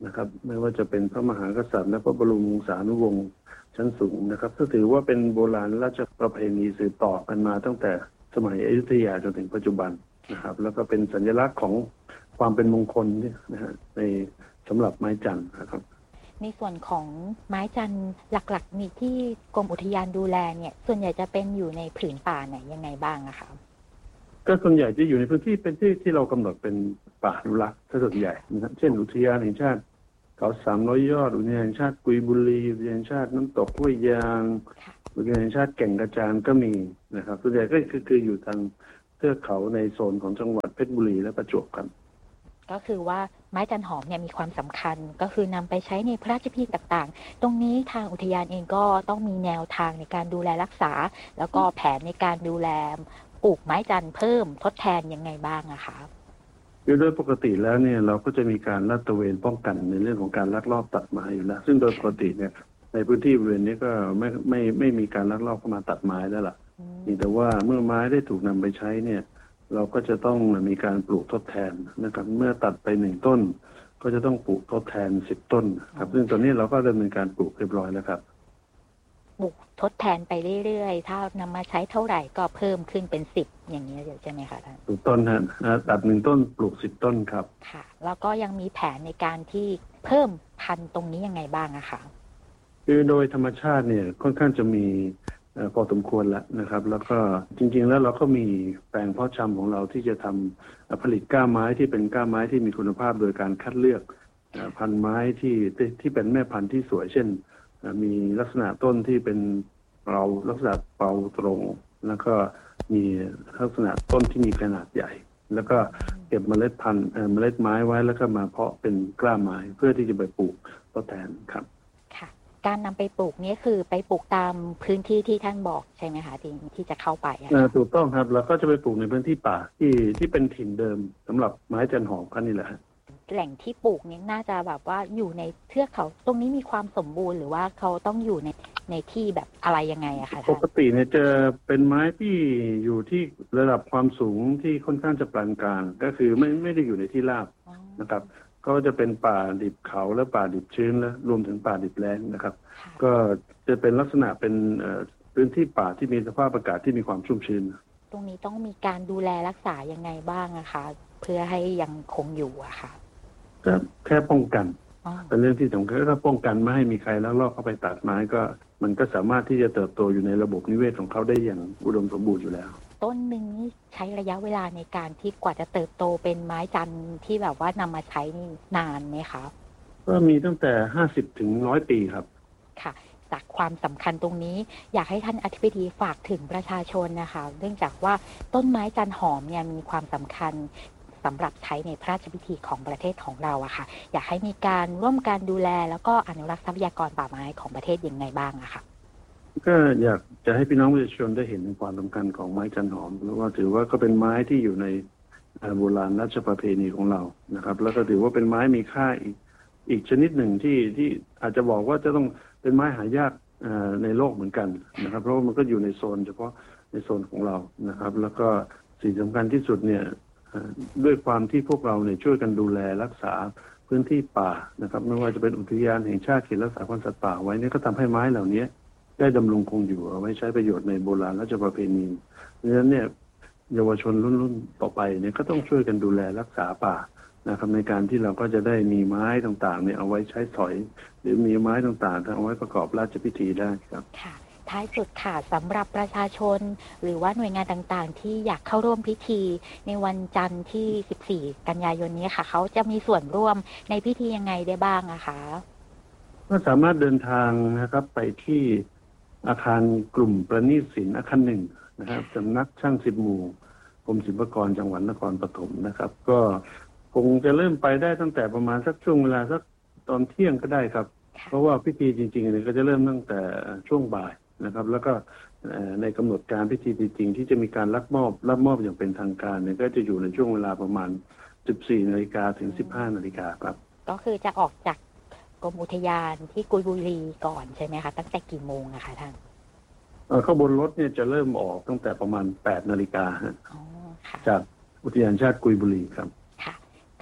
นะครับไม่ว่าจะเป็นพระมหากษัตริย์และพระบรมวงศานุวงศ์ชั้นสูงนะครับซึ่งถือว่าเป็นโบราณราชประเพณีสืบต่อกันมาตั้งแต่สมัยอยุธยาจนถึงปัจจุบันนะครับแล้วก็เป็นสัญลักษณ์ของความเป็นมงคลเนี่ยนะฮะในสำหรับไม้จันทร์นะครับในส่วนของไม้จันทร์หลักๆมีที่กรมอุทยานดูแลเนี่ยส่วนใหญ่จะเป็นอยู่ในผืนป่าไหนยังไงบ้างอะคะก็ส่วนใหญ่จะอยู่ในพื้นที่เป็นที่ที่เรากำหนดเป็นป่าอนุรักษ์ส่วนใหญ่นะครับเช่นอุทยานแห่งชาติเขาสามร้อยยอดอุทยานแห่งชาติกุยบุรีอุทยานแห่งชาติน้ำตกห้วยยางอุทยานแห่งชาติแก่งกระจานก็มีนะครับส่วนใหญ่ก็คือคืออยู่ทางเทือกเขาในโซนของจังหวัดเพชรบุรีและประจวบกันก็คือว่าไม้จันหอมเนี่ยมีความสำคัญก็คือนำไปใช้ในพระราชพิธีต่างๆตรงนี้ทางอุทยานเองก็ต้องมีแนวทางในการดูแลรักษาแล้วก็แผนในการดูแลปลูกไม้จันเพิ่มทดแทนยังไงบ้างอะคะโดยปกติแล้วเนี่ยเราก็จะมีการลาดตระเวนป้องกันในเรื่องของการลักลอบตัดไม้อยู่แล้วซึ่งโดยปกติเนี่ยในพื้นที่บริเวณนี้ก็ไม่ไม่ไม่มีการลักลอบเข้ามาตัดไม้แล้วล่ะแต่ว่าเมื่อไม้ได้ถูกนำไปใช้เนี่ยเราก็จะต้องมีการปลูกทดแทนนะครับเมื่อตัดไปหนึ่งต้นก็จะต้องปลูกทดแทนสิบต้นครับซึ่งตอนนี้เราก็ดำเนินการปลูกเรียบร้อยแล้วครับปลูกทดแทนไปเรื่อยๆถ้านำมาใช้เท่าไหร่ก็เพิ่มขึ้นเป็นสิบอย่างนี้ใช่ไหมคะท่านปลูกต้นฮะตัดหนึ่งต้นปลูกสิบต้นครับค่ะแล้วก็ยังมีแผนในการที่เพิ่มพันธุ์ตรงนี้ยังไงบ้างอะคะคือโดยธรรมชาติเนี่ยค่อนข้างจะมีพอสมควรแล้วนะครับแล้วก็จริงๆแล้วเราก็มีแปลงเพาะชำของเราที่จะทำผลิตก้าไม้ที่เป็นก้าไม้ที่มีคุณภาพโดยการคัดเลือกพันธุ์ไม้ที่ที่เป็นแม่พันธุ์ที่สวยเช่นมีลักษณะต้นที่เป็นเปราลักษณะเปราตรงแล้วก็มีลักษณะต้นที่มีขนาดใหญ่แล้วก็เก็บเมล็ดพันธุ์เมล็ดไม้ไว้แล้วก็มาเพาะเป็นกล้าไม้เพื่อที่จะไปปลูกทดแทนครับการนำไปปลูกนี้คือไปปลูกตามพื้นที่ที่ท่านบอกใช่ไหมคะที่ที่จะเข้าไปถูกต้องครับแล้วก็จะไปปลูกในพื้นที่ป่าที่ที่เป็นถิ่นเดิมสำหรับไม้จันหอมกันนี่แหละแหล่งที่ปลูกนี้น่าจะแบบว่าอยู่ในเทือกเขาตรงนี้มีความสมบูรณ์หรือว่าเขาต้องอยู่ในในที่แบบอะไรยังไงอะคะปกติเนี่ยจะเป็นไม้ที่อยู่ที่ระดับความสูงที่ค่อนข้างจะปานกลางก็คือไม่ไม่ได้อยู่ในที่ราบนะครับก็จะเป็นป่าดิบเขาและป่าดิบชื้นและรวมถึงป่าดิบแล้งนะครับก็จะเป็นลักษณะเป็นพื้นที่ป่าที่มีสภาพอากาศที่มีความชุ่มชื้นตรงนี้ต้องมีการดูแลรักษายังไงบ้างอะคะเพื่อให้ยังคงอยู่อะค่ะก็แค่ป้องกันเป็นเรื่องที่สำคัญก็ป้องกันไม่ให้มีใครลักลอบเข้าไปตัดไม้ก็มันก็สามารถที่จะเติบโตอยู่ในระบบนิเวศของเขาได้อย่างอุดมสมบูรณ์อยู่แล้วต้นหนึ่งนี่ใช้ระยะเวลาในการที่กว่าจะเติบโตเป็นไม้จันทร์ที่แบบว่านำมาใช้นี่นานไหมคะก็มีตั้งแต่ห้าสิบถึงร้อยปีครับค่ะจากความสำคัญตรงนี้อยากให้ท่านอธิบดีฝากถึงประชาชนนะคะเนื่องจากว่าต้นไม้จันหอมเนี่ยมีความสำคัญสำหรับใช้ในพระราชพิธีของประเทศของเราอะค่ะอยากให้มีการร่วมการดูแลแล้วก็อนุรักษ์ทรัพยากรป่าไม้ของประเทศยังไงบ้างอะค่ะก็อยากจะให้พี่น้องประชาชนได้เห็นความสำคัญของไม้จันหอมเพราะว่าถือว่าก็เป็นไม้ที่อยู่ในโบราณราชประเพณีของเรานะครับแล้วก็ถือว่าเป็นไม้มีค่าอีกอีกชนิดหนึ่งที่ที่อาจจะบอกว่าจะต้องเป็นไม้หายากในโลกเหมือนกันนะครับเพราะว่ามันก็อยู่ในโซนเฉพาะในโซนของเรานะครับแล้วก็สิ่งสำคัญที่สุดเนี่ยด้วยความที่พวกเราเนี่ยช่วยกันดูแลรักษาพื้นที่ป่านะครับไม่ว่าจะเป็นอุทยานแห่งชาติเขตรักษาพันธุ์สัตว์ป่าไว้เนี่ยก็ทำให้ไม้เหล่านี้ได้ดำรงคงอยู่เอาไว้ใช้ประโยชน์ในโบราณราชประเพณีดังนั้นเนี่ยเยาวชนรุ่นๆต่อไปเนี่ยก็ต้องช่วยกันดูแลรักษาป่านะครับในการที่เราก็จะได้มีไม้ต่างๆเนี่ยเอาไว้ใช้สอยหรือมีไม้ต่างๆเอาไว้ประกอบราชพิธีได้ครับค่ะท้ายสุดค่ะสำหรับประชาชนหรือว่าหน่วยงานต่างๆที่อยากเข้าร่วมพิธีในวันจันทร์ที่สิบสี่กันยายนนี้ค่ะเขาจะมีส่วนร่วมในพิธียังไงได้บ้างอะคะก็สามารถเดินทางนะครับไปที่อาคารกลุ่มประณีตศิลป์อาคารหนึ่งนะครับสำนักช่างสิบหมู่กรมศิลปากรจังหวัดนครปฐมนะครับก็คงจะเริ่มไปได้ตั้งแต่ประมาณสักช่วงเวลาสักตอนเที่ยงก็ได้ครับเพราะว่าพิธีจริงๆเนี่ยก็จะเริ่มตั้งแต่ช่วงบ่ายนะครับแล้วก็ในกำหนดการพิธีจริงๆที่จะมีการรับมอบรับมอบอย่างเป็นทางการเนี่ยก็จะอยู่ในช่วงเวลาประมาณ สิบสี่นาฬิกาถึง สิบห้านาฬิกาครับก็คือจะออกจากกรมอุทยานที่กุยบุรีก่อนใช่ไหมคะตั้งแต่กี่โมงนะคะท่านขบวนรถเนี่ยจะเริ่มออกตั้งแต่ประมาณแปดนาฬิกาจากอุทยานชาติกุยบุรีครับค่ะ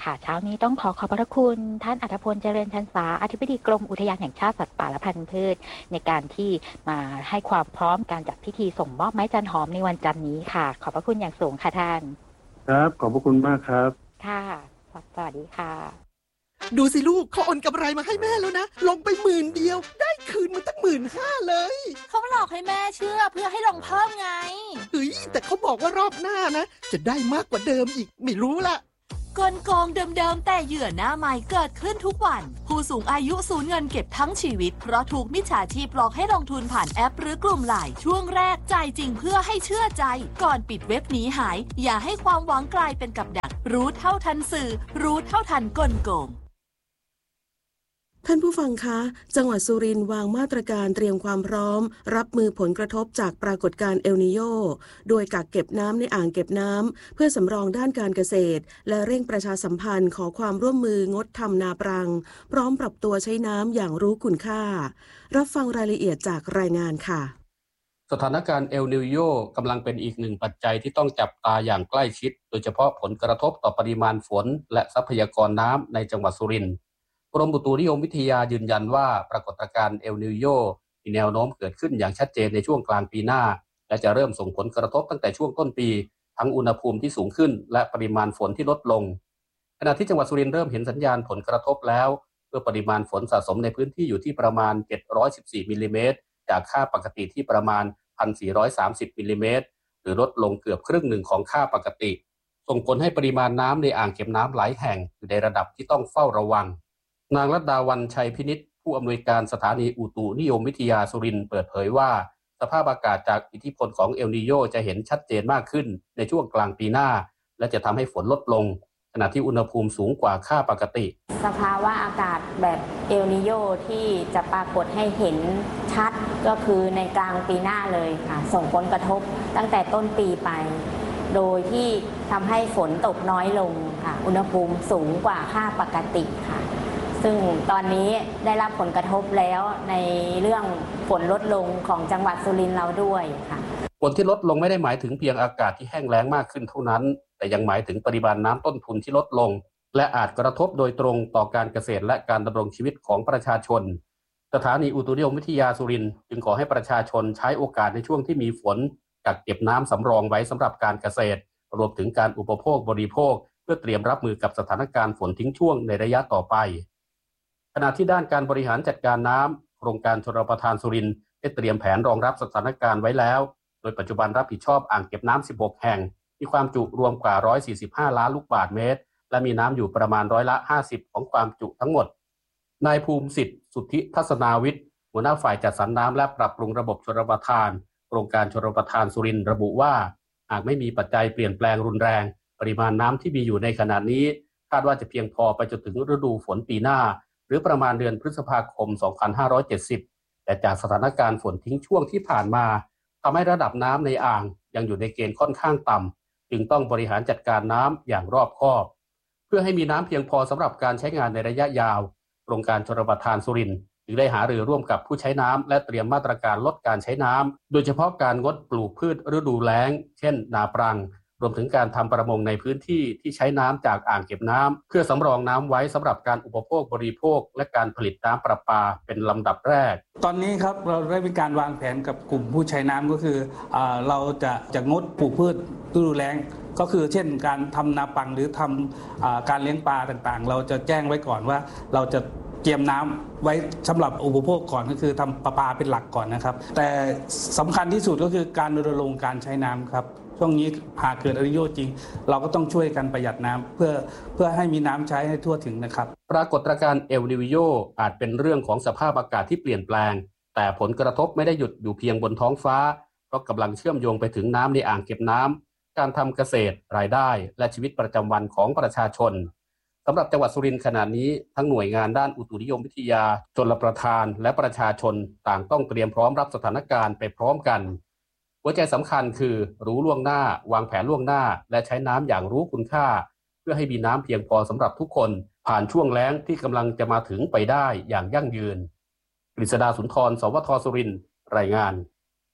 ค่ะเช้านี้ต้องขอขอบพระคุณท่านอัธพลเจริญชันษาอธิบดีกรมอุทยานแห่งชาติสัตว์ป่าและพันธุ์พืชในการที่มาให้ความพร้อมการจัดพิธีส่งมอบไม้จันหอมในวันจันทร์นี้ค่ะขอบพระคุณอย่างสูงค่ะท่านครับขอบพระคุณมากครับค่ะสวัสดีค่ะดูสิลูกเขาโอนกำไรมาให้แม่แล้วนะลงไปหมื่นเดียวได้คืนมาตั้งหมื่นห้าเลยเขาหลอกให้แม่เชื่อเพื่อให้ลงเพิ่มไงเฮ้ยแต่เขาบอกว่ารอบหน้านะจะได้มากกว่าเดิมอีกไม่รู้ละกลโกงเดิมๆแต่เหยื่อหน้าใหม่เกิดขึ้นทุกวันผู้สูงอายุสูญเงินเก็บทั้งชีวิตเพราะถูกมิจฉาชีพหลอกให้ลงทุนผ่านแอปหรือกลุ่มไลน์ช่วงแรกจ่ายจริงเพื่อให้เชื่อใจก่อนปิดเว็บหนีหายอย่าให้ความหวังกลายเป็นกับดักรู้เท่าทันสื่อรู้เท่าทันกลโกงท่านผู้ฟังคะจังหวัดสุรินทร์วางมาตรการเตรียมความพร้อมรับมือผลกระทบจากปรากฏการณ์เอลนีโญโดยกักเก็บน้ำในอ่างเก็บน้ำเพื่อสำรองด้านการเกษตรและเร่งประชาสัมพันธ์ขอความร่วมมืองดทำนาปรังพร้อมปรับตัวใช้น้ำอย่างรู้คุณค่ารับฟังรายละเอียดจากรายงานค่ะสถานการณ์เอลนีโญกำลังเป็นอีกหนึ่งปัจจัยที่ต้องจับตาอย่างใกล้ชิดโดยเฉพาะผลกระทบต่อปริมาณฝนและทรัพยากรน้ำในจังหวัดสุรินทร์กรมอุตุนิยมวิทยายืนยันว่าปรากฏการณ์เอลนีโญมีแนวโน้มเกิดขึ้นอย่างชัดเจนในช่วงกลางปีหน้าและจะเริ่มส่งผลกระทบตั้งแต่ช่วงต้นปีทั้งอุณหภูมิที่สูงขึ้นและปริมาณฝนที่ลดลงขณะที่จังหวัดสุรินทร์เริ่มเห็นสัญญาณผลกระทบแล้วเมื่อปริมาณฝนสะสมในพื้นที่อยู่ที่ประมาณเจ็ดร้อยสิบสี่มิลลิเมตรจากค่าปกติที่ประมาณ หนึ่งพันสี่ร้อยสามสิบมิลลิเมตรหรือลดลงเกือบครึ่งหนึ่งของค่าปกติส่งผลให้ปริมาณน้ำในอ่างเก็บน้ำหลายแห่งอยู่ในระดับที่ต้องเฝ้าระวังนางรัตดาวันชัยพินิจผู้อำนวยการสถานีอุตุนิยมวิทยาสุรินทร์เปิดเผยว่าสภาพอากาศจากอิทธิพลของเอลนีโญจะเห็นชัดเจนมากขึ้นในช่วงกลางปีหน้าและจะทำให้ฝนลดลงขณะที่อุณหภูมิสูงกว่าค่าปกติสภาวะอากาศแบบเอลนีโญที่จะปรากฏให้เห็นชัดก็คือในกลางปีหน้าเลยค่ะส่งผลกระทบตั้งแต่ต้นปีไปโดยที่ทำให้ฝนตกน้อยลงค่ะอุณหภูมิสูงกว่าค่าปกติค่ะซึ่งตอนนี้ได้รับผลกระทบแล้วในเรื่องฝนลดลงของจังหวัดสุรินทร์เราด้วยค่ะฝนที่ลดลงไม่ได้หมายถึงเพียงอากาศที่แห้งแล้งมากขึ้นเท่านั้นแต่ยังหมายถึงปริมาณน้ำต้นทุนที่ลดลงและอาจกระทบโดยตรงต่อการเกษตรและการดำรงชีวิตของประชาชนสถานีอุตุนิยมวิทยาสุรินทร์จึงขอให้ประชาชนใช้โอกาสในช่วงที่มีฝนกักเก็บน้ำสำรองไว้สำหรับการเกษตรรวมถึงการอุปโภคบริโภคเพื่อเตรียมรับมือกับสถานการณ์ฝนทิ้งช่วงในระยะต่อไปขณะที่ด้านการบริหารจัดการน้ำโครงการชลประทานสุรินทร์ได้เตรียมแผนรองรับสถานการณ์ไว้แล้วโดยปัจจุบันรับผิดชอบอ่างเก็บน้ำสิบหกแห่งมีความจุรวมกว่าหนึ่งร้อยสี่สิบห้าล้านลูกบาศก์เมตรและมีน้ำอยู่ประมาณร้อยละห้าสิบของความจุทั้งหมดนายภูมิสิทธิ์สุทธิทัศนาวิทย์หัวหน้าฝ่ายจัดสรรน้ำและปรับปรุงระบบชลประทานโครงการชลประทานสุรินทร์ระบุว่าหากไม่มีปัจจัยเปลี่ยนแปลงรุนแรงปริมาณน้ำที่มีอยู่ในขณะนี้คาดว่าจะเพียงพอไปจนถึงฤดูฝนปีหน้าหรือประมาณเดือนพฤษภาคมสองพันห้าร้อยเจ็ดสิบแต่จากสถานการณ์ฝนทิ้งช่วงที่ผ่านมาทำให้ระดับน้ำในอ่างยังอยู่ในเกณฑ์ค่อนข้างต่ำจึงต้องบริหารจัดการน้ำอย่างรอบคอบเพื่อให้มีน้ำเพียงพอสำหรับการใช้งานในระยะยาวโครงการชลประทานสุรินทร์จึงได้หารือร่วมกับผู้ใช้น้ำและเตรียมมาตรการลดการใช้น้ำโดยเฉพาะการงดปลูกพืชฤดูแล้งเช่นนาปรังรวมถึงการทำประมงในพื้นที่ที่ใช้น้ำจากอ่างเก็บน้ำเพื่อสำรองน้ำไว้สำหรับการอุปโภคบริโภคและการผลิตน้ำประปาเป็นลำดับแรกตอนนี้ครับเราได้มีการวางแผนกับกลุ่มผู้ใช้น้ำก็คือเราจะจะงดปลูกพืชฤดูแล้งก็คือเช่นการทำนาปังหรือทำการเลี้ยงปลาต่างๆเราจะแจ้งไว้ก่อนว่าเราจะเตรียมน้ำไว้สำหรับอุปโภคก่อนก็คือทำประปาเป็นหลักก่อนนะครับแต่สำคัญที่สุดก็คือการรณรงค์การใช้น้ำครับช่วงนี้หากเกิดเอลนีโญจริงเราก็ต้องช่วยกันประหยัดน้ำเพื่อเพื่อให้มีน้ำใช้ให้ทั่วถึงนะครับปรากฏการณ์เอลนีโญอาจเป็นเรื่องของสภาพอากาศที่เปลี่ยนแปลงแต่ผลกระทบไม่ได้หยุดอยู่เพียงบนท้องฟ้าเพราะกำลังเชื่อมโยงไปถึงน้ำในอ่างเก็บน้ำการทำเกษตรรายได้และชีวิตประจำวันของประชาชนสำหรับจังหวัดสุรินทร์ขณะนี้ทั้งหน่วยงานด้านอุตุนิยมวิทยาชลประทานและประชาชนต่างต้องเตรียมพร้อมรับสถานการณ์ไปพร้อมกันหัวใจสำคัญคือรู้ล่วงหน้าวางแผนล่วงหน้าและใช้น้ำอย่างรู้คุณค่าเพื่อให้มีน้ำเพียงพอสำหรับทุกคนผ่านช่วงแล้งที่กำลังจะมาถึงไปได้อย่างยั่งยืนกฤษดาสุนทรสวทสุรินทร์รายงาน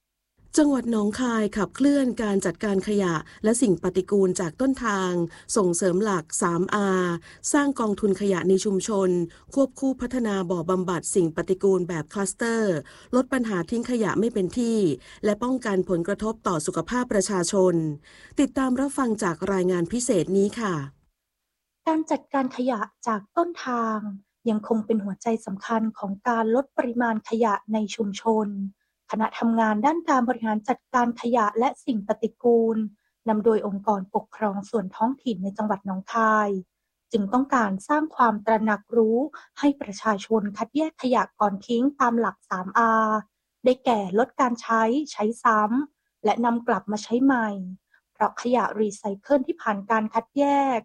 จังหวัดหนองคายขับเคลื่อนการจัดการขยะและสิ่งปฏิกูลจากต้นทางส่งเสริมหลัก สามอาร์ สร้างกองทุนขยะในชุมชนควบคู่พัฒนาบ่อบำบัดสิ่งปฏิกูลแบบคลัสเตอร์ลดปัญหาทิ้งขยะไม่เป็นที่และป้องกันผลกระทบต่อสุขภาพประชาชนติดตามรับฟังจากรายงานพิเศษนี้ค่ะการจัดการขยะจากต้นทางยังคงเป็นหัวใจสำคัญของการลดปริมาณขยะในชุมชนคณะทำงานด้านการบริหารจัดการขยะและสิ่งปฏิกูลนำโดยองค์กรปกครองส่วนท้องถิ่นในจังหวัดหนองคายจึงต้องการสร้างความตระหนักรู้ให้ประชาชนคัดแยกขยะก่อนทิ้งตามหลัก สามอาร์ ได้แก่ลดการใช้ใช้ซ้ำและนำกลับมาใช้ใหม่เพราะขยะรีไซเคิลที่ผ่านการคัดแยก